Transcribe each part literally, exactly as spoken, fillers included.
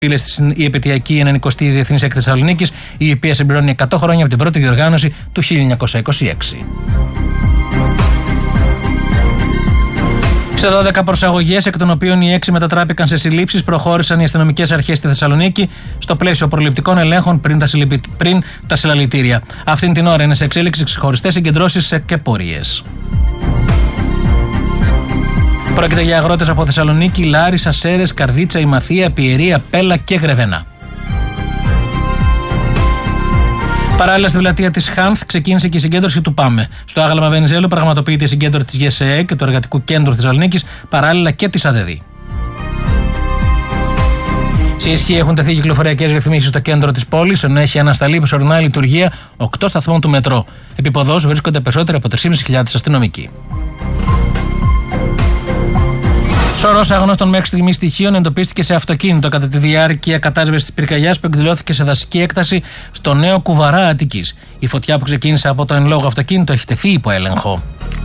η επαιτειακή ενενηκοστή Διεθνής Έκθεση Θεσσαλονίκης, η οποία συμπληρώνει εκατό χρόνια από την πρώτη διοργάνωση του χίλια εννιακόσια είκοσι έξι. Σε δώδεκα προσαγωγές, εκ των οποίων οι έξι μετατράπηκαν σε συλλήψεις, προχώρησαν οι αστυνομικές αρχές στη Θεσσαλονίκη στο πλαίσιο προληπτικών ελέγχων πριν τα, συλληπι... πριν τα συλλαλητήρια. Αυτήν την ώρα είναι σε εξέλιξη ξεχωριστές συγκεντρώσεις και πορείες. Πρόκειται για αγρότες από Θεσσαλονίκη, Λάρισα, Σέρρες, Καρδίτσα, Ημαθία, Πιερία, Πέλα και Γρεβενά. Παράλληλα, στη πλατεία της Χάνθ ξεκίνησε και η συγκέντρωση του ΠΑΜΕ. Στο άγαλμα Βενιζέλου πραγματοποιείται η συγκέντρωση της ΓΕΣΕΕ και του Εργατικού Κέντρου Θεσσαλονίκης, παράλληλα και της ΑΔΕΔΗ. Σε ισχύ έχουν τεθεί κυκλοφοριακές ρυθμίσεις στο κέντρο της πόλης, ενώ έχει ανασταλεί προσωρινά λειτουργία οκτώ σταθμών του μετρό. Επί ποδός βρίσκονται περισσότεροι από τρεις χιλιάδες πεντακόσιοι αστυνομικοί. Σωρός αγνώστων μέχρι στιγμής στοιχείων εντοπίστηκε σε αυτοκίνητο κατά τη διάρκεια κατάσβεσης της πυρκαγιάς που εκδηλώθηκε σε δασική έκταση στο Νέο Κουβαρά Αττικής. Η φωτιά που ξεκίνησε από το εν λόγω αυτοκίνητο έχει τεθεί υπό έλεγχο.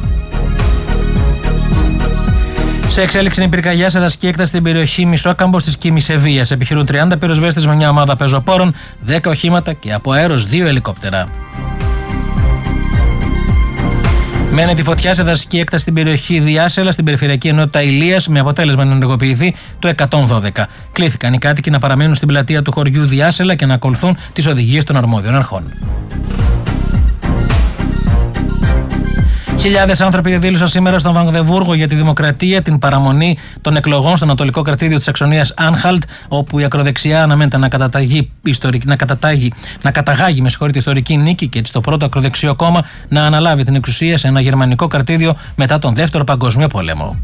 Σε εξέλιξη είναι η πυρκαγιά σε δασική έκταση στην περιοχή Μισόκαμπος της Κιμισεβίας. Επιχειρούν τριάντα πυροσβέστες με μια ομάδα πεζοπόρων, δέκα οχήματα και από αέρος δύο ελικόπτερα. Μένει τη φωτιά σε δασική έκταση στην περιοχή Διάσελα, στην περιφερειακή ενότητα Ηλίας, με αποτέλεσμα να ενεργοποιηθεί το εκατόν δώδεκα. Κλήθηκαν οι κάτοικοι να παραμένουν στην πλατεία του χωριού Διάσελα και να ακολουθούν τις οδηγίες των αρμόδιων αρχών. Χιλιάδες άνθρωποι δήλωσαν σήμερα στον Μαγδεβούργο για τη δημοκρατία την παραμονή των εκλογών στο Ανατολικό Κρατήδιο της Σαξονίας Άνχαλτ, όπου η ακροδεξιά αναμένεται να καταταγεί, ιστορική, να κατατάγει, να καταγάγει με συγχωρείτε, ιστορική νίκη και έτσι το πρώτο ακροδεξιό κόμμα να αναλάβει την εξουσία σε ένα γερμανικό κρατήδιο μετά τον Δεύτερο Παγκόσμιο Πόλεμο.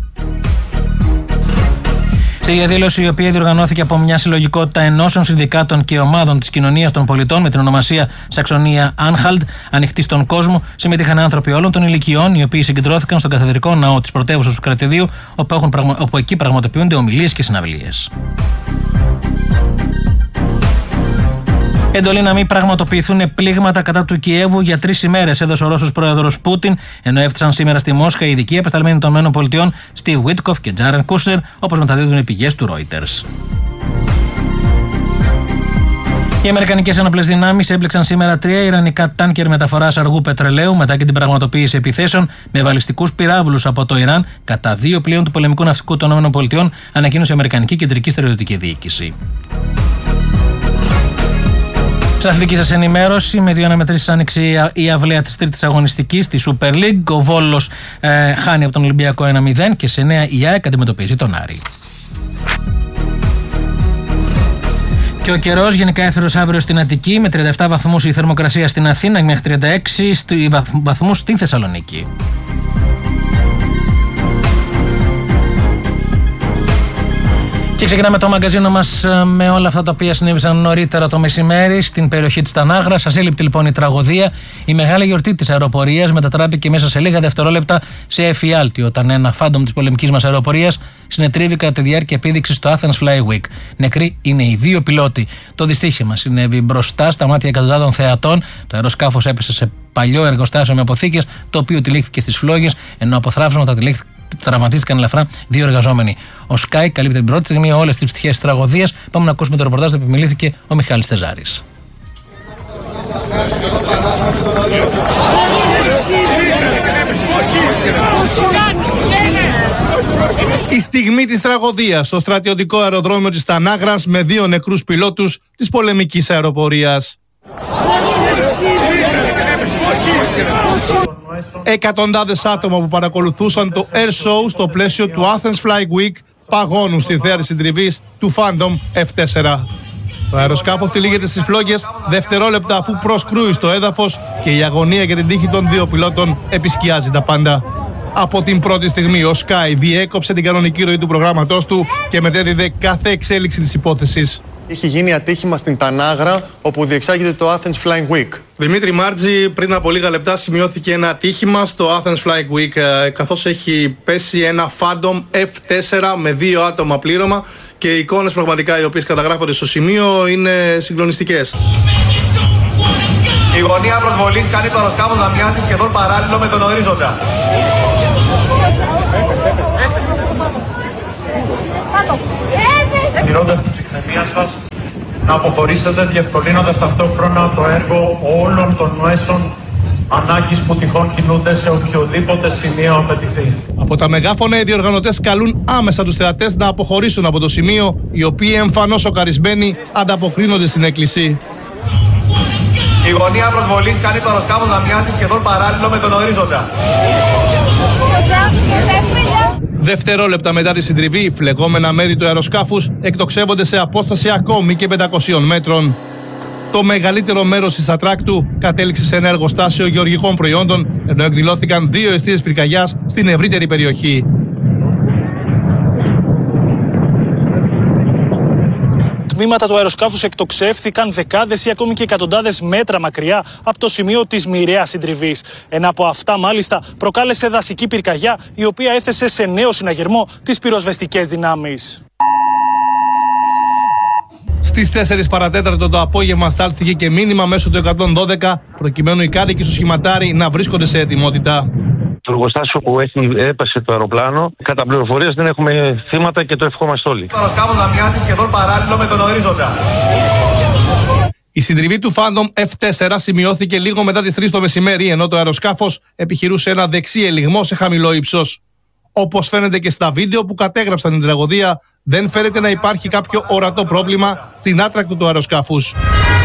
Στη διαδήλωση, η οποία διοργανώθηκε από μια συλλογικότητα ενώσεων, συνδικάτων και ομάδων της κοινωνίας των πολιτών με την ονομασία Σαξονία Άνχαλτ, ανοιχτή στον κόσμο, συμμετείχαν άνθρωποι όλων των ηλικιών, οι οποίοι συγκεντρώθηκαν στον καθεδρικό ναό της πρωτεύουσας του κρατηδίου, όπου, έχουν, όπου εκεί πραγματοποιούνται ομιλίες και συναυλίες. Εντολή να μην πραγματοποιηθούν πλήγματα κατά του Κιέβου για τρεις ημέρες έδωσε ο Ρώσος πρόεδρος Πούτιν, ενώ έφτασαν σήμερα στη Μόσχα οι ειδικοί απεσταλμένοι των ΗΠΑ Στιβ Βίτκοφ και Τζάρεν Κούσερ, όπως μεταδίδουν οι πηγές του Reuters. Οι Αμερικανικές Ένοπλες Δυνάμεις έμπλεξαν σήμερα τρία ιρανικά τάνκερ μεταφοράς αργού πετρελαίου μετά και την πραγματοποίηση επιθέσεων με βαλιστικούς πυράβλους από το Ιράν κατά δύο πλοίων του πολεμικού ναυτικού των ΗΠΑ, ανακοίνωσε η Αμερικανική Κεντρική Στρατιωτική Διοίκηση. Στην αθλητική σας ενημέρωση, με δύο αναμετρήσεις άνοιξε η αυλαία της τρίτης αγωνιστικής στη Super League. Ο Βόλος ε, χάνει από τον Ολυμπιακό ένα μηδέν και σε νέα η ΑΕΚ αντιμετωπίζει τον Άρη. Και ο καιρός γενικά έθερος αύριο στην Αττική με τριάντα επτά βαθμούς η θερμοκρασία στην Αθήνα μέχρι τριάντα έξι βαθμούς στην Θεσσαλονίκη. Και ξεκινάμε το μαγκαζίνο μας με όλα αυτά τα οποία συνέβησαν νωρίτερα το μεσημέρι στην περιοχή της Τανάγρας. Ασύλληπτη λοιπόν η τραγωδία. Η μεγάλη γιορτή της αεροπορίας μετατράπηκε μέσα σε λίγα δευτερόλεπτα σε εφιάλτη όταν ένα φάντομ της πολεμικής μας αεροπορίας συνετρίβει κατά τη διάρκεια επίδειξης στο Athens Fly Week. Νεκροί είναι οι δύο πιλότοι. Το δυστύχημα συνέβη μπροστά στα μάτια εκατοντάδων θεατών. Το αεροσκάφος έπεσε σε παλιό εργοστάσιο με αποθήκες, το οποίο τυλίχθηκε στις φλόγες, ενώ από θράψματα τραυματίστηκαν ελαφρά δύο εργαζόμενοι. Ο Sky καλύπτει την πρώτη στιγμή όλες τις πτυχές της τραγωδίας. Πάμε να ακούσουμε το ρεπορτάζ που επιμελήθηκε ο Μιχάλης Τεζάρης. Η στιγμή της τραγωδίας στο στρατιωτικό αεροδρόμιο της Τανάγρας με δύο νεκρούς πιλότους της πολεμικής αεροπορίας. Εκατοντάδες άτομα που παρακολουθούσαν το Air Show στο πλαίσιο του Athens Fly Week παγώνουν στη θέαση συντριβής του Phantom εφ τέσσερα. Το αεροσκάφος τυλίγεται στις φλόγες δευτερόλεπτα αφού προσκρούει στο έδαφος και η αγωνία για την τύχη των δύο πιλότων επισκιάζει τα πάντα. Από την πρώτη στιγμή ο Sky διέκοψε την κανονική ροή του προγράμματός του και μετέδιδε κάθε εξέλιξη της υπόθεσης. Είχε γίνει ατύχημα στην Τανάγρα, όπου διεξάγεται το Athens Flying Week. Δημήτρη Μάρτζη, πριν από λίγα λεπτά σημειώθηκε ένα ατύχημα στο Athens Flying Week, καθώς έχει πέσει ένα Phantom εφ τέσσερα με δύο άτομα πλήρωμα και οι εικόνες πραγματικά οι οποίες καταγράφονται στο σημείο είναι συγκλονιστικές. Η γωνία προσβολής κάνει το αεροσκάφος να μοιάζει σχεδόν παράλληλο με τον ορίζοντα. Τηρώντας την ψυχραιμία σας, να αποχωρήσετε διευκολύνοντας ταυτόχρονα το έργο όλων των μέσων ανάγκης που τυχόν κινούνται σε οποιοδήποτε σημείο απαιτηθεί. Από τα μεγάφωνα οι διοργανωτές καλούν άμεσα τους θεατές να αποχωρήσουν από το σημείο, οι οποίοι εμφανώς σοκαρισμένοι ανταποκρίνονται στην έκκληση. Η γωνία προσβολής κάνει το αεροσκάφος να μοιάζει σχεδόν παράλληλο με τον ορίζοντα. Δευτερόλεπτα μετά τη συντριβή, φλεγόμενα μέρη του αεροσκάφους εκτοξεύονται σε απόσταση ακόμη και πεντακοσίων μέτρων. Το μεγαλύτερο μέρος της ατράκτου κατέληξε σε ένα εργοστάσιο γεωργικών προϊόντων, ενώ εκδηλώθηκαν δύο εστίες πυρκαγιάς στην ευρύτερη περιοχή. Τμήματα του αεροσκάφους εκτοξεύθηκαν δεκάδες ή ακόμη και εκατοντάδες μέτρα μακριά από το σημείο της μοιραίας συντριβής. Ένα από αυτά, μάλιστα, προκάλεσε δασική πυρκαγιά, η οποία έθεσε σε νέο συναγερμό τις πυροσβεστικές δυνάμεις. Στις τέσσερις παρατέταρτο το απόγευμα στάλθηκε και μήνυμα μέσω του εκατόν δώδεκα, προκειμένου οι κάτοικοι στο σχηματάρι να βρίσκονται σε ετοιμότητα. Το εργοστάσιο που έπεσε το αεροπλάνο, κατά πληροφορίες δεν έχουμε θύματα και το ευχόμαστε όλοι. Το αεροσκάφος να μοιάζει σχεδόν παράλληλο με τον ορίζοντα. Η συντριβή του Phantom εφ τέσσερα σημειώθηκε λίγο μετά τις τρεις το μεσημέρι, ενώ το αεροσκάφος επιχειρούσε ένα δεξί ελιγμό σε χαμηλό ύψος. Όπως φαίνεται και στα βίντεο που κατέγραψαν την τραγωδία, δεν φαίνεται να υπάρχει κάποιο ορατό πρόβλημα στην άτρακτο του αεροσκάφους.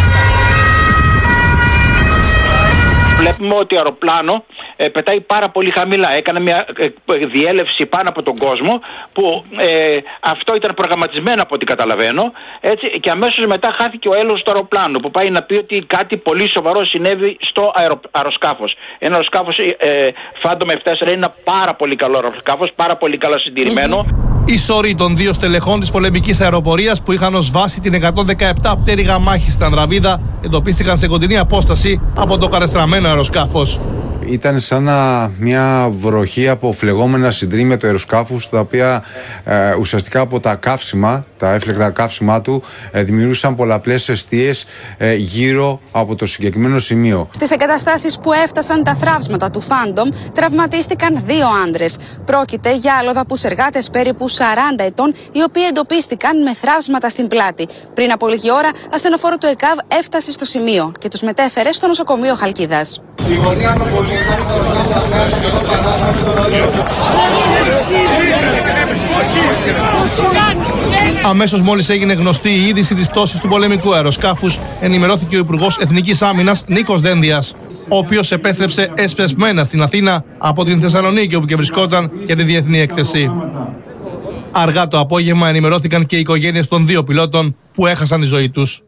Βλέπουμε ότι το αεροπλάνο ε, πετάει πάρα πολύ χαμηλά. Έκανε μια ε, διέλευση πάνω από τον κόσμο που ε, αυτό ήταν προγραμματισμένο από ό,τι καταλαβαίνω. Έτσι, και αμέσως μετά χάθηκε ο έλεος του αεροπλάνου που πάει να πει ότι κάτι πολύ σοβαρό συνέβη στο αερο, αεροσκάφος. Ένα αεροσκάφος ε, Phantom εφ τέσσερα είναι ένα πάρα πολύ καλό αεροσκάφος, πάρα πολύ καλά συντηρημένο. Οι σωροί των δύο στελεχών της πολεμικής αεροπορίας που είχαν ως βάση την εκατόν δεκαεπτά πτέρυγα μάχης στην Ανδραβίδα εντοπίστηκαν σε κοντινή απόσταση από το καρεστραμμένο αεροσκάφος. Ήταν σαν να, μια βροχή από φλεγόμενα συντρίμμια του αεροσκάφους, τα οποία ε, ουσιαστικά από τα καύσιμα, τα έφλεκτα καύσιμά του, ε, δημιουργούσαν πολλαπλές εστίες ε, γύρω από το συγκεκριμένο σημείο. Στις εγκαταστάσεις που έφτασαν τα θραύσματα του Phantom, τραυματίστηκαν δύο άντρες. Πρόκειται για αλλοδαπούς εργάτες περίπου σαράντα ετών, οι οποίοι εντοπίστηκαν με θραύσματα στην πλάτη. Πριν από λίγη ώρα, ασθενοφόρο του ΕΚΑΒ έφτασε στο σημείο και τους μετέφερε στο νοσοκομείο Χαλκίδας. Η γωνία προβολή κάνει το αεροσκάφος να μοιάζει σχεδόν παράλληλο με τον ορίζοντα. Αμέσως μόλις έγινε γνωστή η είδηση της πτώσης του πολεμικού αεροσκάφους, ενημερώθηκε ο Υπουργός Εθνικής Άμυνας Νίκος Δένδιας, ο οποίος επέστρεψε εσπεσμένα στην Αθήνα από την Θεσσαλονίκη, όπου και βρισκόταν για τη διεθνή έκθεση. Αργά το απόγευμα ενημερώθηκαν και οι οικογένειες των δύο πιλότων που έχασαν τη ζωή τους.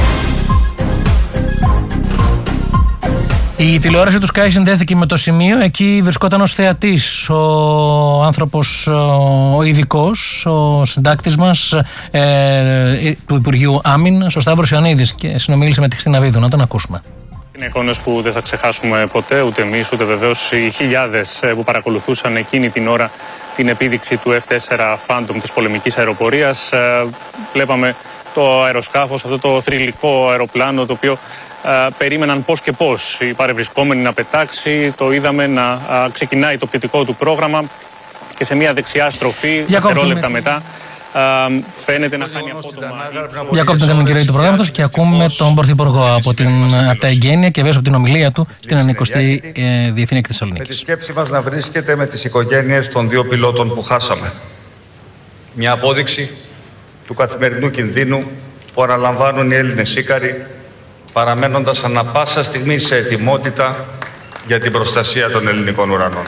Η τηλεόραση του Sky συνδέθηκε με το σημείο. Εκεί βρισκόταν ως θεατής ο άνθρωπος, ο ειδικός, ο συντάκτης μας ε, του Υπουργείου Άμυνας, ο Σταύρος Ιωαννίδης, και συνομίλησε με τη Χριστίνα Βίδου. Να τον ακούσουμε. Είναι εικόνες που δεν θα ξεχάσουμε ποτέ, ούτε εμείς, ούτε βεβαίως οι χιλιάδες που παρακολουθούσαν εκείνη την ώρα την επίδειξη του εφ τέσσερα Phantom της πολεμικής αεροπορίας. Βλέπαμε το αεροσκάφος, αυτό το θρυλικό αεροπλάνο, το οποίο Uh, περίμεναν πώς και πώς οι παρευρισκόμενοι να πετάξει. Το είδαμε να uh, ξεκινάει το πτυτικό του πρόγραμμα και σε μια δεξιά στροφή, δευτερόλεπτα μετά, uh, φαίνεται να χάνει απότομα. Διακόπτουμε την κυρία του προγράμματος και ακούμε τον Πρωθυπουργό από, την, από τα εγγένεια και βέβαια από την ομιλία του στην ενενηκοστή ε, Διεθνή Έκθεση Θεσσαλονίκης. Με τη σκέψη μας να βρίσκεται με τις οικογένειες των δύο πιλότων που χάσαμε. Μια απόδειξη του καθημερινού κινδύνου που αναλαμβάνουν οι Έλληνες σύκαροι, παραμένοντας ανά πάσα στιγμή σε ετοιμότητα για την προστασία των ελληνικών ουρανών.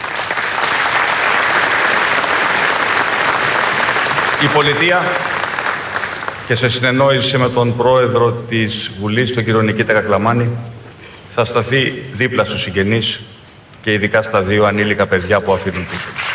Η πολιτεία, και σε συνεννόηση με τον πρόεδρο της Βουλής, τον κύριο Νικήτα Κακλαμάνη, θα σταθεί δίπλα στους συγγενείς και ειδικά στα δύο ανήλικα παιδιά που αφήνουν πίσω τους.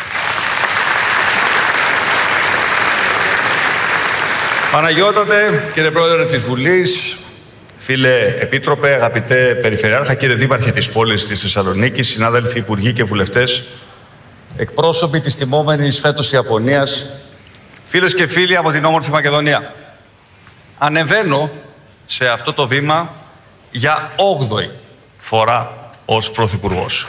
Παναγιώτατε, κύριε πρόεδρε της Βουλής, φίλε Επίτροπε, αγαπητέ Περιφερειάρχα, κύριε Δήμαρχε της πόλης της Θεσσαλονίκης, συνάδελφοι υπουργοί και βουλευτές, εκπρόσωποι της τιμόμενης φέτος Ιαπωνίας, φίλες και φίλοι από την όμορφη Μακεδονία. Ανεβαίνω σε αυτό το βήμα για όγδοη φορά ως Πρωθυπουργός.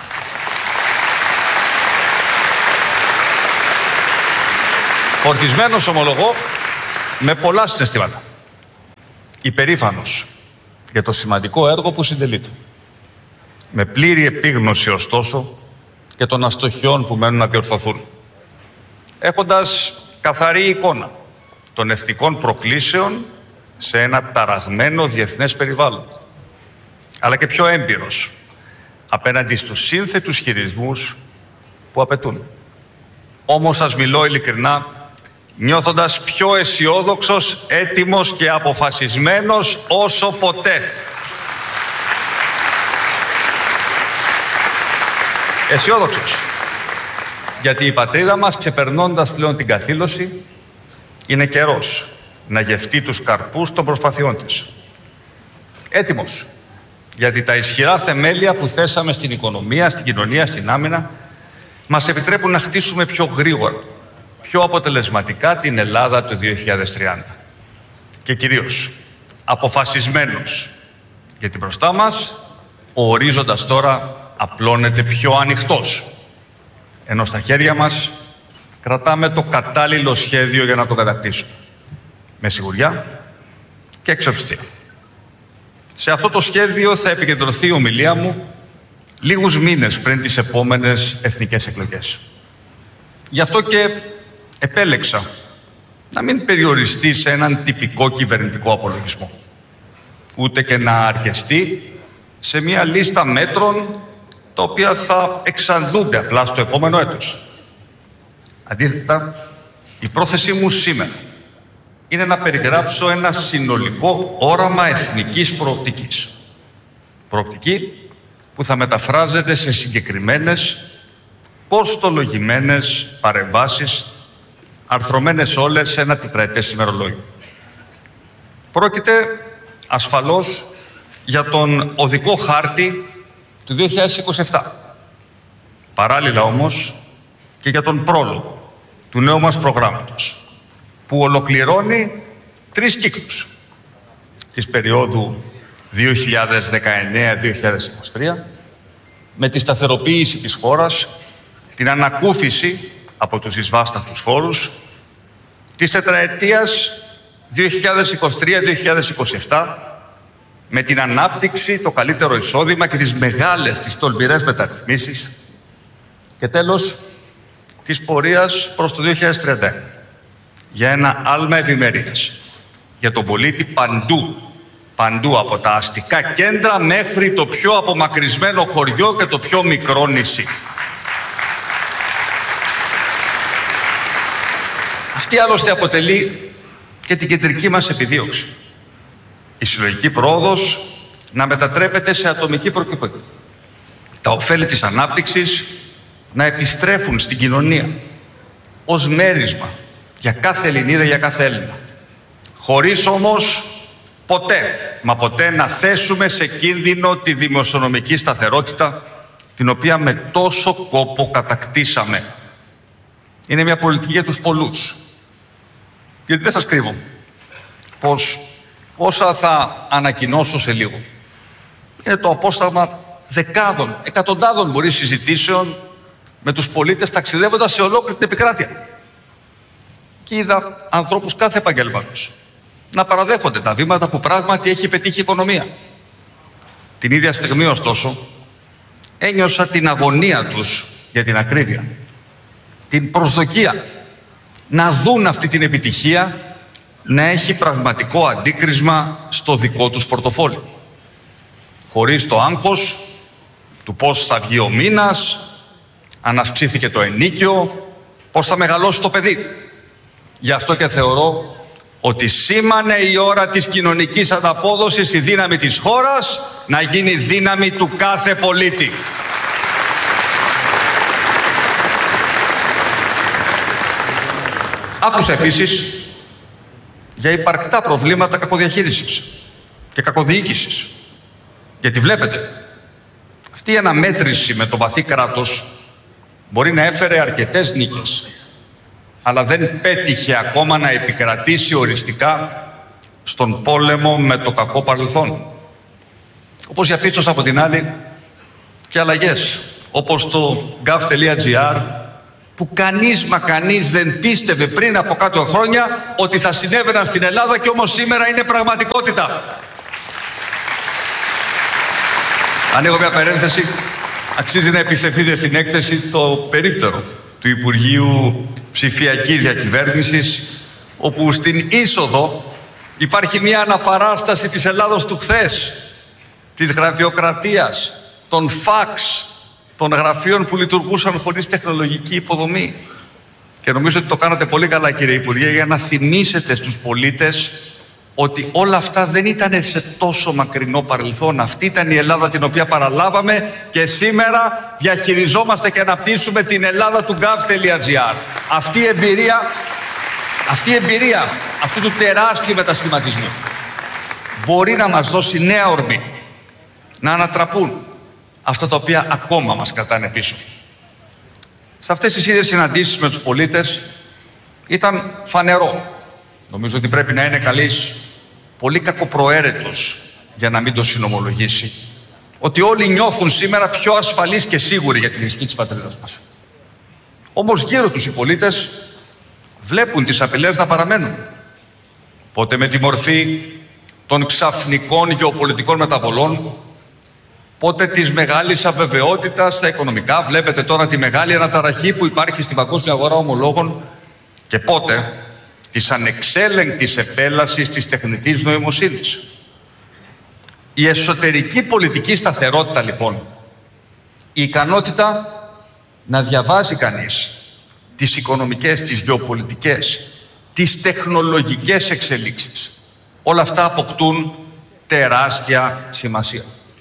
Φορτισμένος, ομολογώ, με πολλά συναισθήματα. υπερήφανος για το σημαντικό έργο που συντελείται. Με πλήρη επίγνωση, ωστόσο, και των αστοχιών που μένουν να διορθωθούν. Έχοντας καθαρή εικόνα των εθνικών προκλήσεων σε ένα ταραγμένο διεθνές περιβάλλον, αλλά και πιο έμπειρος απέναντι στους σύνθετους χειρισμούς που απαιτούν. Όμως σας μιλώ ειλικρινά, νιώθοντας πιο αισιόδοξος, έτοιμος και αποφασισμένος όσο ποτέ. Αισιόδοξος. Γιατί η πατρίδα μας, ξεπερνώντας πλέον την καθήλωση, είναι καιρός να γευτεί τους καρπούς των προσπαθειών της. Έτοιμος. Γιατί τα ισχυρά θεμέλια που θέσαμε στην οικονομία, στην κοινωνία, στην άμυνα, μας επιτρέπουν να χτίσουμε πιο γρήγορα, πιο αποτελεσματικά την Ελλάδα του δύο χιλιάδες τριάντα. Και κυρίως αποφασισμένος. Γιατί μπροστά μας ο ορίζοντας τώρα απλώνεται πιο ανοιχτός. Ενώ στα χέρια μας κρατάμε το κατάλληλο σχέδιο για να το κατακτήσουμε. Με σιγουριά και εξοπιστία. Σε αυτό το σχέδιο θα επικεντρωθεί η ομιλία μου λίγους μήνες πριν τις επόμενες εθνικές εκλογές. Γι' αυτό και επέλεξα να μην περιοριστεί σε έναν τυπικό κυβερνητικό απολογισμό, ούτε και να αρκεστεί σε μια λίστα μέτρων τα οποία θα εξαντλούνται απλά στο επόμενο έτος. Αντίθετα, η πρόθεσή μου σήμερα είναι να περιγράψω ένα συνολικό όραμα εθνικής προοπτικής. Προοπτική που θα μεταφράζεται σε συγκεκριμένες, κοστολογημένες παρεμβάσεις, αρθρωμένες όλες σε ένα τετραετές ημερολόγιο. Πρόκειται ασφαλώς για τον οδικό χάρτη του δύο χιλιάδες είκοσι επτά. Παράλληλα όμως και για τον πρόλογο του νέου μας προγράμματος, που ολοκληρώνει τρεις κύκλους της περίοδου δύο χιλιάδες δεκαεννέα με δύο χιλιάδες είκοσι τρία, με τη σταθεροποίηση της χώρας, την ανακούφιση από τους εισβάστατους φόρους, της τετραετίας δύο χιλιάδες είκοσι τρία με δύο χιλιάδες είκοσι επτά, με την ανάπτυξη, το καλύτερο εισόδημα και τις μεγάλες, τις τολμηρές μεταρρυθμίσεις, και τέλος της πορείας προς το δύο χιλιάδες τριάντα ένα, για ένα άλμα ευημερίας για τον πολίτη παντού, παντού από τα αστικά κέντρα μέχρι το πιο απομακρυσμένο χωριό και το πιο μικρό νησί. Αυτή άλλωστε αποτελεί και την κεντρική μας επιδίωξη. Η συλλογική πρόοδος να μετατρέπεται σε ατομική προκύπωση. Τα ωφέλη της ανάπτυξης να επιστρέφουν στην κοινωνία ως μέρισμα για κάθε Ελληνίδα, για κάθε Έλληνα. Χωρίς όμως ποτέ, μα ποτέ να θέσουμε σε κίνδυνο τη δημοσιονομική σταθερότητα, την οποία με τόσο κόπο κατακτήσαμε. Είναι μια πολιτική για τους πολλούς. Γιατί δεν σας κρύβω πως όσα θα ανακοινώσω σε λίγο είναι το απόσταγμα δεκάδων, εκατοντάδων μπορεί συζητήσεων με τους πολίτες, ταξιδεύοντας σε ολόκληρη την επικράτεια. Και είδα ανθρώπους κάθε επαγγέλματος να παραδέχονται τα βήματα που πράγματι έχει πετύχει η οικονομία. Την ίδια στιγμή, ωστόσο, ένιωσα την αγωνία τους για την ακρίβεια, την προσδοκία να δουν αυτή την επιτυχία να έχει πραγματικό αντίκρισμα στο δικό τους πορτοφόλι. Χωρίς το άγχος του πώς θα βγει ο μήνας, αν αυξήθηκε το ενίκιο, πώς θα μεγαλώσει το παιδί. Γι' αυτό και θεωρώ ότι σήμανε η ώρα της κοινωνικής ανταπόδοσης, η δύναμη της χώρας να γίνει δύναμη του κάθε πολίτη. Άκουσα επίσης για υπαρκτά προβλήματα κακοδιαχείρισης και κακοδιοίκησης. Γιατί βλέπετε, αυτή η αναμέτρηση με το βαθύ κράτος μπορεί να έφερε αρκετές νίκες, αλλά δεν πέτυχε ακόμα να επικρατήσει οριστικά στον πόλεμο με το κακό παρελθόν. Όπως διαπίστωσα από την άλλη και αλλαγές, όπως το gov.gr που κανείς μα κανείς δεν πίστευε πριν από κάτω χρόνια ότι θα συνέβαιναν στην Ελλάδα και όμως σήμερα είναι πραγματικότητα. Ανοίγω μια παρένθεση. Αξίζει να επιστηθείτε στην έκθεση το περίπτερο του Υπουργείου Ψηφιακής Διακυβέρνησης, όπου στην είσοδο υπάρχει μια αναπαράσταση της Ελλάδος του χθες, της γραφειοκρατίας, των φαξ, των γραφείων που λειτουργούσαν χωρίς τεχνολογική υποδομή. Και νομίζω ότι το κάνατε πολύ καλά, κύριε Υπουργέ, για να θυμίσετε στους πολίτες ότι όλα αυτά δεν ήταν σε τόσο μακρινό παρελθόν. Αυτή ήταν η Ελλάδα την οποία παραλάβαμε και σήμερα διαχειριζόμαστε και αναπτύσσουμε την Ελλάδα του gov.gr. Αυτή η εμπειρία, αυτή η εμπειρία αυτού του τεράστιου μετασχηματισμού μπορεί να μας δώσει νέα ορμή να ανατραπούν αυτά τα οποία ακόμα μας κρατάνε πίσω. Σε αυτές τις ίδιες συναντήσεις με τους πολίτες ήταν φανερό, νομίζω ότι πρέπει να είναι καλής, πολύ κακοπροαίρετος για να μην το συνομολογήσει, ότι όλοι νιώθουν σήμερα πιο ασφαλείς και σίγουροι για την ισχύ της πατρίδας μας. Όμως γύρω τους οι πολίτες βλέπουν τις απειλές να παραμένουν. Πότε με τη μορφή των ξαφνικών γεωπολιτικών μεταβολών, πότε της μεγάλης αβεβαιότητας στα οικονομικά, βλέπετε τώρα τη μεγάλη αναταραχή που υπάρχει στην παγκόσμια αγορά ομολόγων, και πότε της ανεξέλεγκτης επέλασης της τεχνητής νοημοσύνης. Η εσωτερική πολιτική σταθερότητα, λοιπόν, η ικανότητα να διαβάζει κανείς τις οικονομικές, τις γεωπολιτικές, τις τεχνολογικές εξελίξεις, όλα αυτά αποκτούν τεράστια σημασία.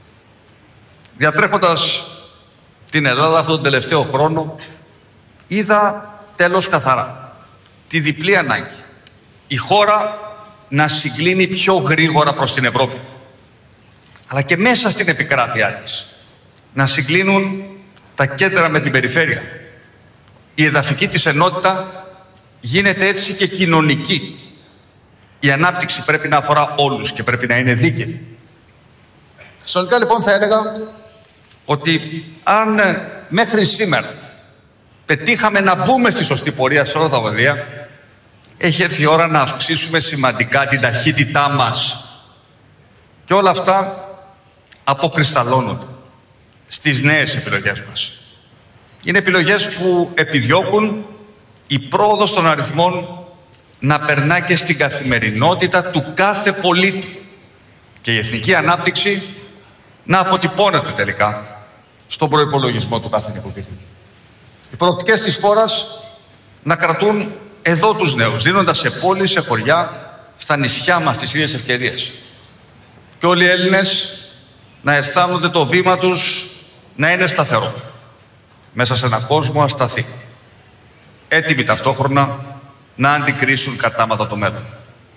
Διατρέχοντας την Ελλάδα αυτόν τον τελευταίο χρόνο, είδα τέλος καθαρά τη διπλή ανάγκη. Η χώρα να συγκλίνει πιο γρήγορα προς την Ευρώπη, αλλά και μέσα στην επικράτειά της να συγκλίνουν τα κέντρα με την περιφέρεια. Η εδαφική της ενότητα γίνεται έτσι και κοινωνική. Η ανάπτυξη πρέπει να αφορά όλους και πρέπει να είναι δίκαιη. Συνολικά, λοιπόν, θα έλεγα ότι αν μέχρι σήμερα πετύχαμε να μπούμε στη σωστή πορεία σε όλα τα πεδία, έχει έρθει η ώρα να αυξήσουμε σημαντικά την ταχύτητά μας. Και όλα αυτά αποκρισταλώνονται στις νέες επιλογές μας. Είναι επιλογές που επιδιώκουν η πρόοδος των αριθμών να περνά και στην καθημερινότητα του κάθε πολίτη και η εθνική ανάπτυξη να αποτυπώνεται τελικά στον προϋπολογισμό του κάθε νοικοκυριού. Οι προοπτικές της χώρας να κρατούν εδώ τους νέους, δίνοντας σε πόλεις, σε χωριά, στα νησιά μας τις ίδιες ευκαιρίες. Και όλοι οι Έλληνες να αισθάνονται το βήμα τους να είναι σταθερό, μέσα σε έναν κόσμο ασταθή. Έτοιμοι ταυτόχρονα να αντικρίσουν κατάματα το μέλλον.